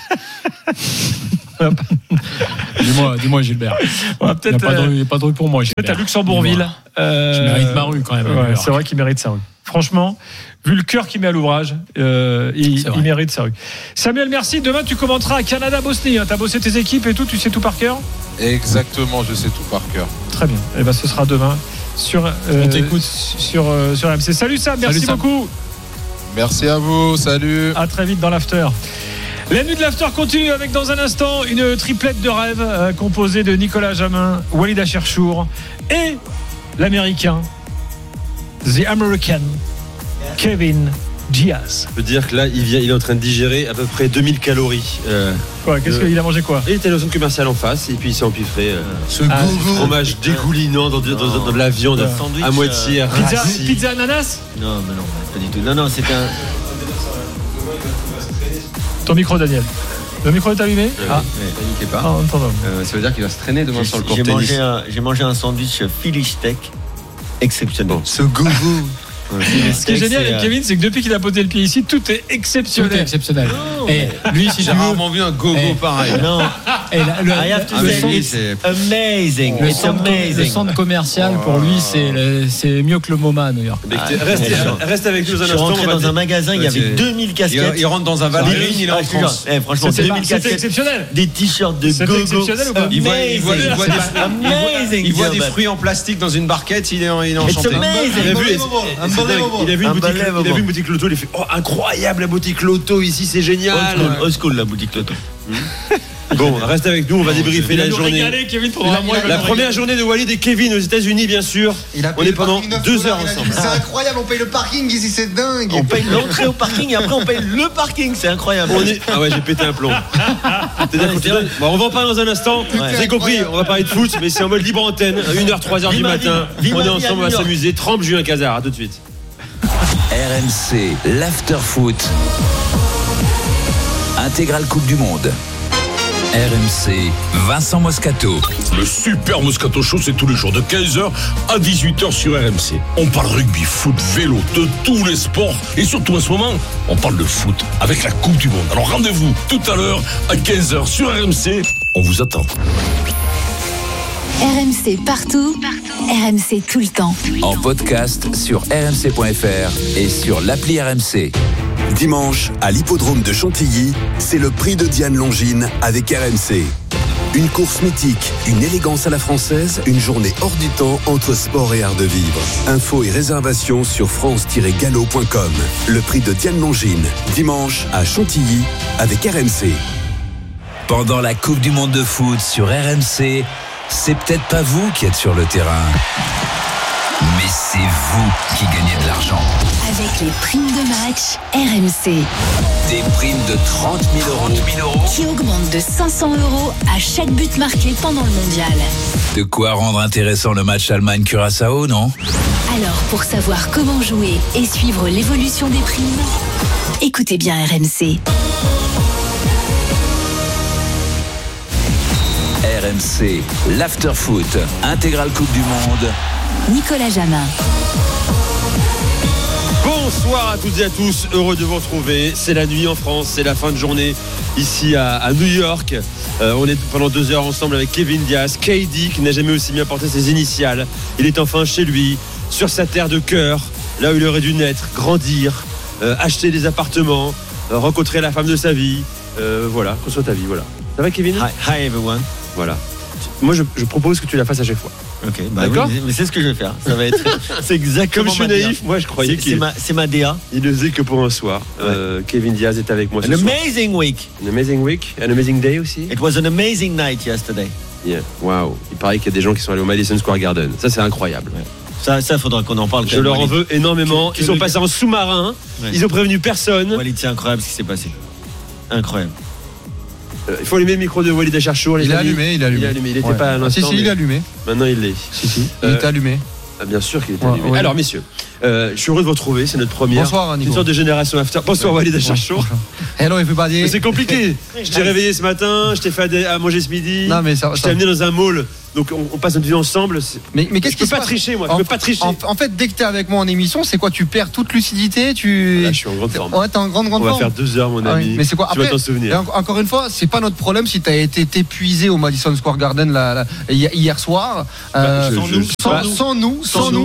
Dis-moi Gilbert. Il n'y a pas de rue pour moi. Peut-être à Luxembourgville. Je mérite ma rue quand même. Ouais, c'est vrai qu'il mérite sa rue. Franchement, vu le cœur qu'il met à l'ouvrage, il mérite sa rue. Samuel, merci. Demain, tu commenteras Canada-Bosnie. Tu as bossé tes équipes et tout, tu sais tout par cœur ? Exactement, je sais tout par cœur. Très bien. Et ce sera demain on t'écoute sur RMC. Salut Sam, merci beaucoup. Merci à vous, salut. À très vite dans l'after. La nuit de l'after continue avec dans un instant une triplette de rêve composée de Nicolas Jamin, Walid Acharchour et l'américain, The American, Kevin Diaz. Je peux dire que là, il est en train de digérer à peu près 2000 calories. Qu'est-ce qu'il a mangé quoi ? Il était dans le centre commercial en face et puis il s'est empiffré ce fromage dégoulinant dans de la viande à moitié pizza ananas ? Non, pas du tout. Non, c'est un... Ton micro, Daniel. Le micro est allumé ? Paniquez pas. Ça veut dire qu'il va se traîner demain sur le court tennis. J'ai mangé un sandwich Philly steak exceptionnel. Ce goût. Ce qui est génial avec Kevin, c'est que depuis qu'il a posé le pied ici, tout est exceptionnel. Tout est exceptionnel. Et lui, si j'ai rarement vu un gogo pareil. Non. I have to say it's amazing. Le centre commercial pour lui, c'est mieux que le MoMA à New York. Reste avec nous un instant. Je suis rentré dans un magasin, il y avait 2000 casquettes. Il rentre dans un Valérine, il est en France. Franchement, 2000 casquettes. C'est exceptionnel. Des t-shirts de gogo. Exceptionnel ou pas ? Il voit des fruits en plastique dans une barquette, il est enchanté. Il a vu une boutique Loto, il a fait incroyable la boutique Loto ici, c'est génial. Old school la boutique Loto. Bon, reste avec nous, on va débriefer la journée. La première journée de Walid et Kevin aux États-Unis, bien sûr. On est pendant 2 heures ensemble. C'est incroyable, on paye le parking ici, c'est dingue. On paye l'entrée au parking et après on paye le parking, c'est incroyable. Ah ouais, j'ai pété un plomb. Bon, on va en parler dans un instant. Vous avez compris, on va parler de foot, mais c'est en mode libre antenne, 1h, 3h du matin. On est ensemble, on va s'amuser. Trempe Julien Cazard, à tout de suite. RMC, l'after-foot. Intégrale Coupe du Monde. RMC, Vincent Moscato. Le super Moscato Show, c'est tous les jours de 15h à 18h sur RMC. On parle rugby, foot, vélo, de tous les sports. Et surtout, à ce moment, on parle de foot avec la Coupe du Monde. Alors rendez-vous tout à l'heure à 15h sur RMC. On vous attend. RMC partout, RMC tout le temps. En podcast sur rmc.fr et sur l'appli RMC. Dimanche, à l'hippodrome de Chantilly, c'est le prix de Diane Longine avec RMC. Une course mythique, une élégance à la française, une journée hors du temps entre sport et art de vivre. Infos et réservations sur france-gallo.com. Le prix de Diane Longine, dimanche à Chantilly avec RMC. Pendant la Coupe du Monde de foot sur RMC, c'est peut-être pas vous qui êtes sur le terrain, mais c'est vous qui gagnez de l'argent. Avec les primes de match RMC. Des primes de 30 000 euros qui augmentent de 500 € à chaque but marqué pendant le mondial. De quoi rendre intéressant le match Allemagne-Curaçao, non ? Alors, pour savoir comment jouer et suivre l'évolution des primes, écoutez bien RMC. RMC, l'after-foot, intégrale Coupe du Monde. Nicolas Jamin. Bonsoir à toutes et à tous, heureux de vous retrouver. C'est la nuit en France, c'est la fin de journée ici à New York. On est pendant 2 heures ensemble avec Kevin Diaz, KD qui n'a jamais aussi bien porté ses initiales. Il est enfin chez lui, sur sa terre de cœur, là où il aurait dû naître, grandir, acheter des appartements, rencontrer la femme de sa vie. Voilà, construire ta vie, voilà. Ça va Kevin ? Hi everyone. Voilà. Moi je propose que tu la fasses à chaque fois. Ok, d'accord. Oui, mais c'est ce que je vais faire. Ça va être. C'est exactement. Comme je suis naïf, moi je croyais que c'est ma DA. Il ne faisait que pour un soir. Kevin Diaz est avec moi ce soir. Amazing week. An amazing week, an amazing day aussi. It was an amazing night yesterday. Yeah. Wow. Il paraît qu'il y a des gens qui sont allés au Madison Square Garden. Ça c'est incroyable. Ouais. Ça faudra qu'on en parle. Je leur en veux énormément. Ils sont passés en sous-marin. Ouais. Ils ont prévenu personne. Walid, c'est incroyable ce qui s'est passé. Incroyable. Il faut allumer le micro de Walid Acharchour. Il est allumé. Il n'était pas à l'instant. Si, il est allumé. Maintenant, il l'est. Si. Il est allumé. Bien sûr qu'il est allumé. Ouais. Alors, messieurs, je suis heureux de vous retrouver. C'est notre première. Bonsoir, Nico. Une sorte de génération after. Bonsoir, Walid Acharchour. Hello, everybody. C'est compliqué. Je t'ai réveillé ce matin. Je t'ai fait à manger ce midi. Non, mais je t'ai amené dans un mall. Donc on passe notre vie ensemble. Mais qu'est-ce qui se passe ? Je peux pas tricher, moi. Je peux pas tricher. En fait, dès que t'es avec moi en émission, c'est quoi ? Tu perds toute lucidité. Là, je suis en grande forme. Ouais, t'es en grande forme. On va faire 2 heures, mon ami. Mais c'est quoi ? Tu vas t'en souvenir. Encore une fois, c'est pas notre problème si t'as été épuisé au Madison Square Garden hier soir. Sans nous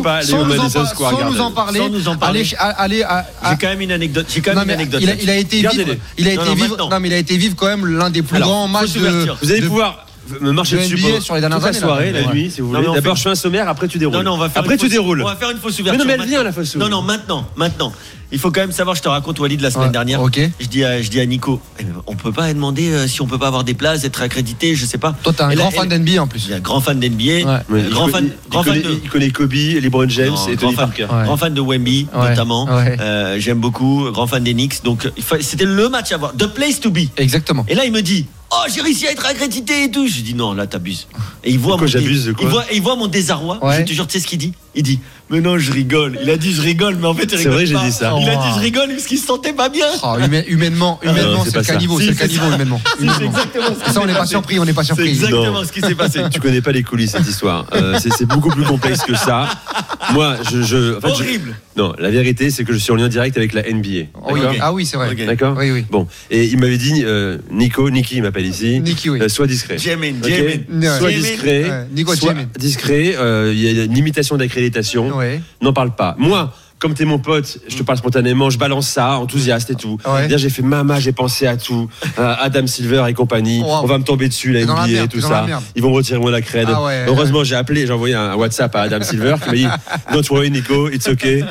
en parler. Allez. J'ai quand même une anecdote. Il a été vivre quand même l'un des plus grands matchs de. Vous allez pouvoir me marcher dessus sur les dernières toute la soirée, la nuit, si vous voulez. D'abord, je fais un sommaire, après tu déroules. Non, on va faire après tu déroules. On va faire une fausse ouverture. Mais non, mais elle vient la fausse ouverture. Non, maintenant. Il faut quand même savoir, je te raconte Walid la semaine dernière. Okay. Je dis à Nico, on peut pas demander si on peut pas avoir des places, être accrédité, je sais pas. Toi, t'es un grand fan d'NBA en plus. Il y a un grand fan d'NBA, il connaît Kobe, LeBron James et Tony Parker. Grand fan de Wemby notamment. J'aime beaucoup, grand fan des Knicks. Donc c'était le match à voir, the place to be. Exactement. Et là il me dit, oh, j'ai réussi à être accrédité et tout. Je dis non, là t'abuses. Et il voit il voit mon désarroi. Je te jure, tu sais ce qu'il dit ? Il dit, mais non, je rigole. Il a dit je rigole, mais en fait il rigole. C'est vrai, pas. j'ai dit ça. Il a dit je rigole parce qu'il se sentait pas bien. Humainement, c'est le caniveau, humainement. Ça, on n'est pas surpris, C'est exactement ce qui s'est passé. Tu connais pas les coulisses cette histoire. C'est beaucoup plus complexe que ça. Moi, horrible. Non, la vérité, c'est que je suis en lien direct avec la NBA. Ah oui, c'est vrai. D'accord. Oui. Bon, et il m'avait dit, Niki, il m'appelle ici. Niki, oui. Sois discret. Jamin. Sois discret. Sois discret. Il y a une limitation d'accréditation. N'en parle pas. Moi, comme t'es mon pote, je te parle spontanément, je balance ça, enthousiaste et tout. Dire, j'ai fait j'ai pensé à tout. Adam Silver et compagnie. On va me tomber dessus, la NBA et tout ça. Ils vont me retirer moi la crède. Heureusement, j'ai envoyé un WhatsApp à Adam Silver qui m'a dit, don't worry Nico, it's okay.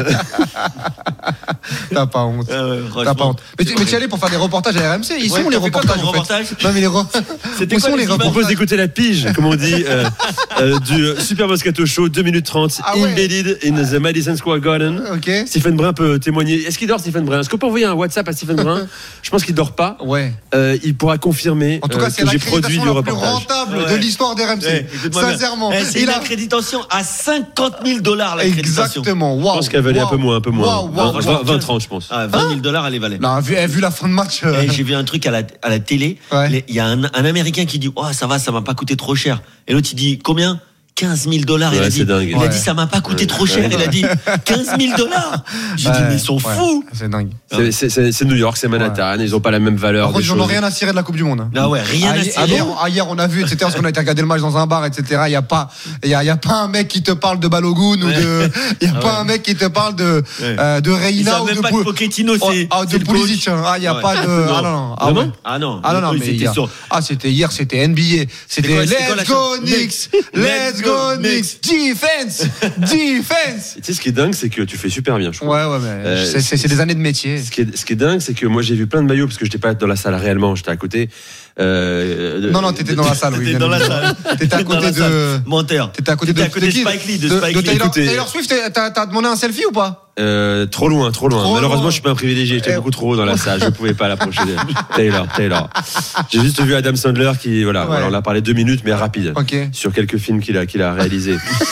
T'as pas honte. Mais tu y allais pour faire des reportages à RMC. Ils sont les reportages. Non mais c'était quoi les Je propose d'écouter la pige, comme on dit, du Super Moscato Show, 2 minutes 30, embedded in the Madison Square Garden. Okay. Stephen Brun peut témoigner. Est-ce qu'il dort, Stephen Brun ? Est-ce qu'on peut envoyer un WhatsApp à Stephen Brun ? Je pense qu'il dort pas. Il pourra confirmer en tout cas, que j'ai produit du reportage. C'est la plus rentable de l'histoire d'RMC. Sincèrement. C'est une accréditation à $50,000 l'accréditation. Exactement. Je pense qu'elle valait un peu moins. 20-30, je pense. $20,000 elle les valait. Non, vu la fin de match. J'ai vu un truc à la télé. Il y a un Américain qui dit, oh ça va, ça m'a pas coûté trop cher. Et l'autre il dit, combien ? $15,000. Il a dit ça m'a pas coûté trop cher. Il a dit $15,000. J'ai dit mais ils sont fous. C'est dingue. C'est New York, c'est Manhattan. Ils ont pas la même valeur. Par contre, ils n'ont rien à cirer de la Coupe du Monde. Ah ouais, rien à cirer. Hier, on a vu, etc. Parce qu'on a été regarder le match dans un bar, etc. Il y a pas un mec qui te parle de Balogun ou de. Il y a pas un mec qui te parle de Reina ou de. Pas de Pochettino, de Pulisic. Il y a pas de. Ah non. C'était hier, c'était NBA. C'était Let's go Knicks. Let's go Knicks. Defense. Tu sais ce qui est dingue, c'est que tu fais super bien. Je crois. Ouais, mais c'est des années de métier. Ce qui est dingue, c'est que moi j'ai vu plein de maillots parce que j'étais pas dans la salle réellement, j'étais à côté. Non, t'étais dans la salle. T'étais dans la salle. T'étais à côté de. Menteur. T'étais à côté de Spike Lee. De Taylor Swift. T'as demandé un selfie ou pas? Trop loin. Malheureusement, je suis pas un privilégié. J'étais beaucoup trop haut dans la salle. Je pouvais pas l'approcher. Taylor. J'ai juste vu Adam Sandler qui, voilà, on a parlé 2 minutes, mais rapide. Sur quelques films qu'il a réalisés.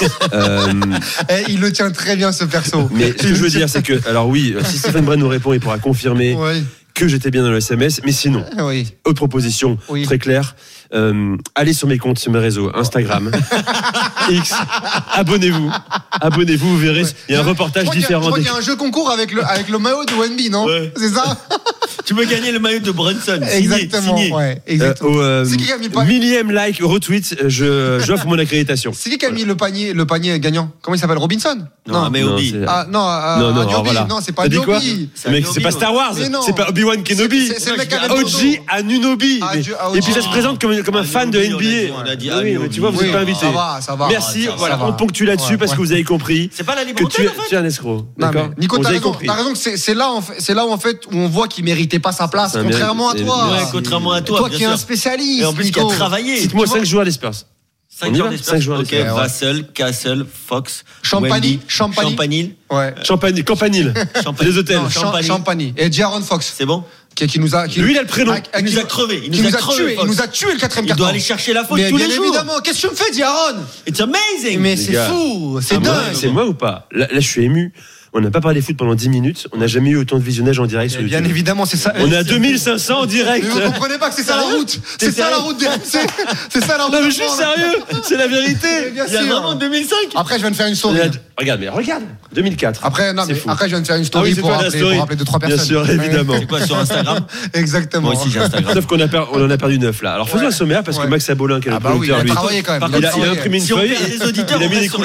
Il le tient très bien, ce perso. Mais ce que je veux dire, c'est que, alors oui, si Stephen Brun nous répond, il pourra confirmer que j'étais bien dans le SMS. Mais sinon, autre proposition très claire. Allez sur mes comptes, sur mes réseaux, Instagram, X, abonnez-vous Abonnez-vous, vous verrez. Il y a un reportage différent. Je crois qu'il y a un jeu concours avec le maillot de Wemby, non? C'est ça? Tu peux gagner le maillot de Brunson. Exactement. Signé. Ouais, exactement. C'est qui qui a mis le panier? Millième like, retweet, j'offre mon accréditation. C'est qui a mis le panier gagnant? Comment il s'appelle? Robinson? Non, mais Obi. Non, voilà. Non, c'est pas Niobi. C'est pas Star Wars. C'est pas Obi-Wan Kenobi. C'est le mec avec OG Anunobi. Et puis ça se présente comme un fan de NBA. On a dit oui, mais tu vois, vous n'êtes pas invité. Ça va. Merci. Voilà, on ponctue là-dessus parce que vous avez compris. C'est pas la que liberté. tu es un escroc. D'accord. Nico, t'as raison. C'est là où en fait on voit qu'il méritait pas sa place, contrairement à toi. Ouais, contrairement à toi. Toi qui es un spécialiste. Et en plus, qui a travaillé. Cite-moi 5 joueurs des Spurs. 5 joueurs des Spurs. Ok, Vassell, Castle, Fox, Campanile. Ouais. Campanile. Les hôtels. Campanile. Et Jaron Fox. C'est bon? Qui nous a. Lui, il a le prénom. Il nous a crevé. Il nous a tué le 4e carton. Il doit aller chercher la faute tous les jours. Évidemment. Qu'est-ce que tu me fais, Jaron? It's amazing. Mais c'est fou. C'est dingue. C'est moi ou pas? Là, je suis ému. On n'a pas parlé foot pendant 10 minutes. On n'a jamais eu autant de visionnage en direct sur YouTube. Bien évidemment, c'est ça. On est à 2500 en direct. Mais vous comprenez pas que c'est ça la route. C'est ça la route d'RMC. C'est ça la route. Non, mais je suis sérieux. C'est la vérité. Il y a vraiment 2005. Après, je viens de faire une story. Regarde. 2004. Après, je viens de faire une story pour rappeler 2-3 personnes. Bien sûr, évidemment. C'est quoi, sur Instagram? Exactement. Moi aussi, j'ai Instagram. Sauf qu'on en a perdu 9 là. Alors faisons un sommaire parce que Max Abolin, qui est le producteur, lui, il a travaillé quand même. Il a imprimé une feuille. Il a mis des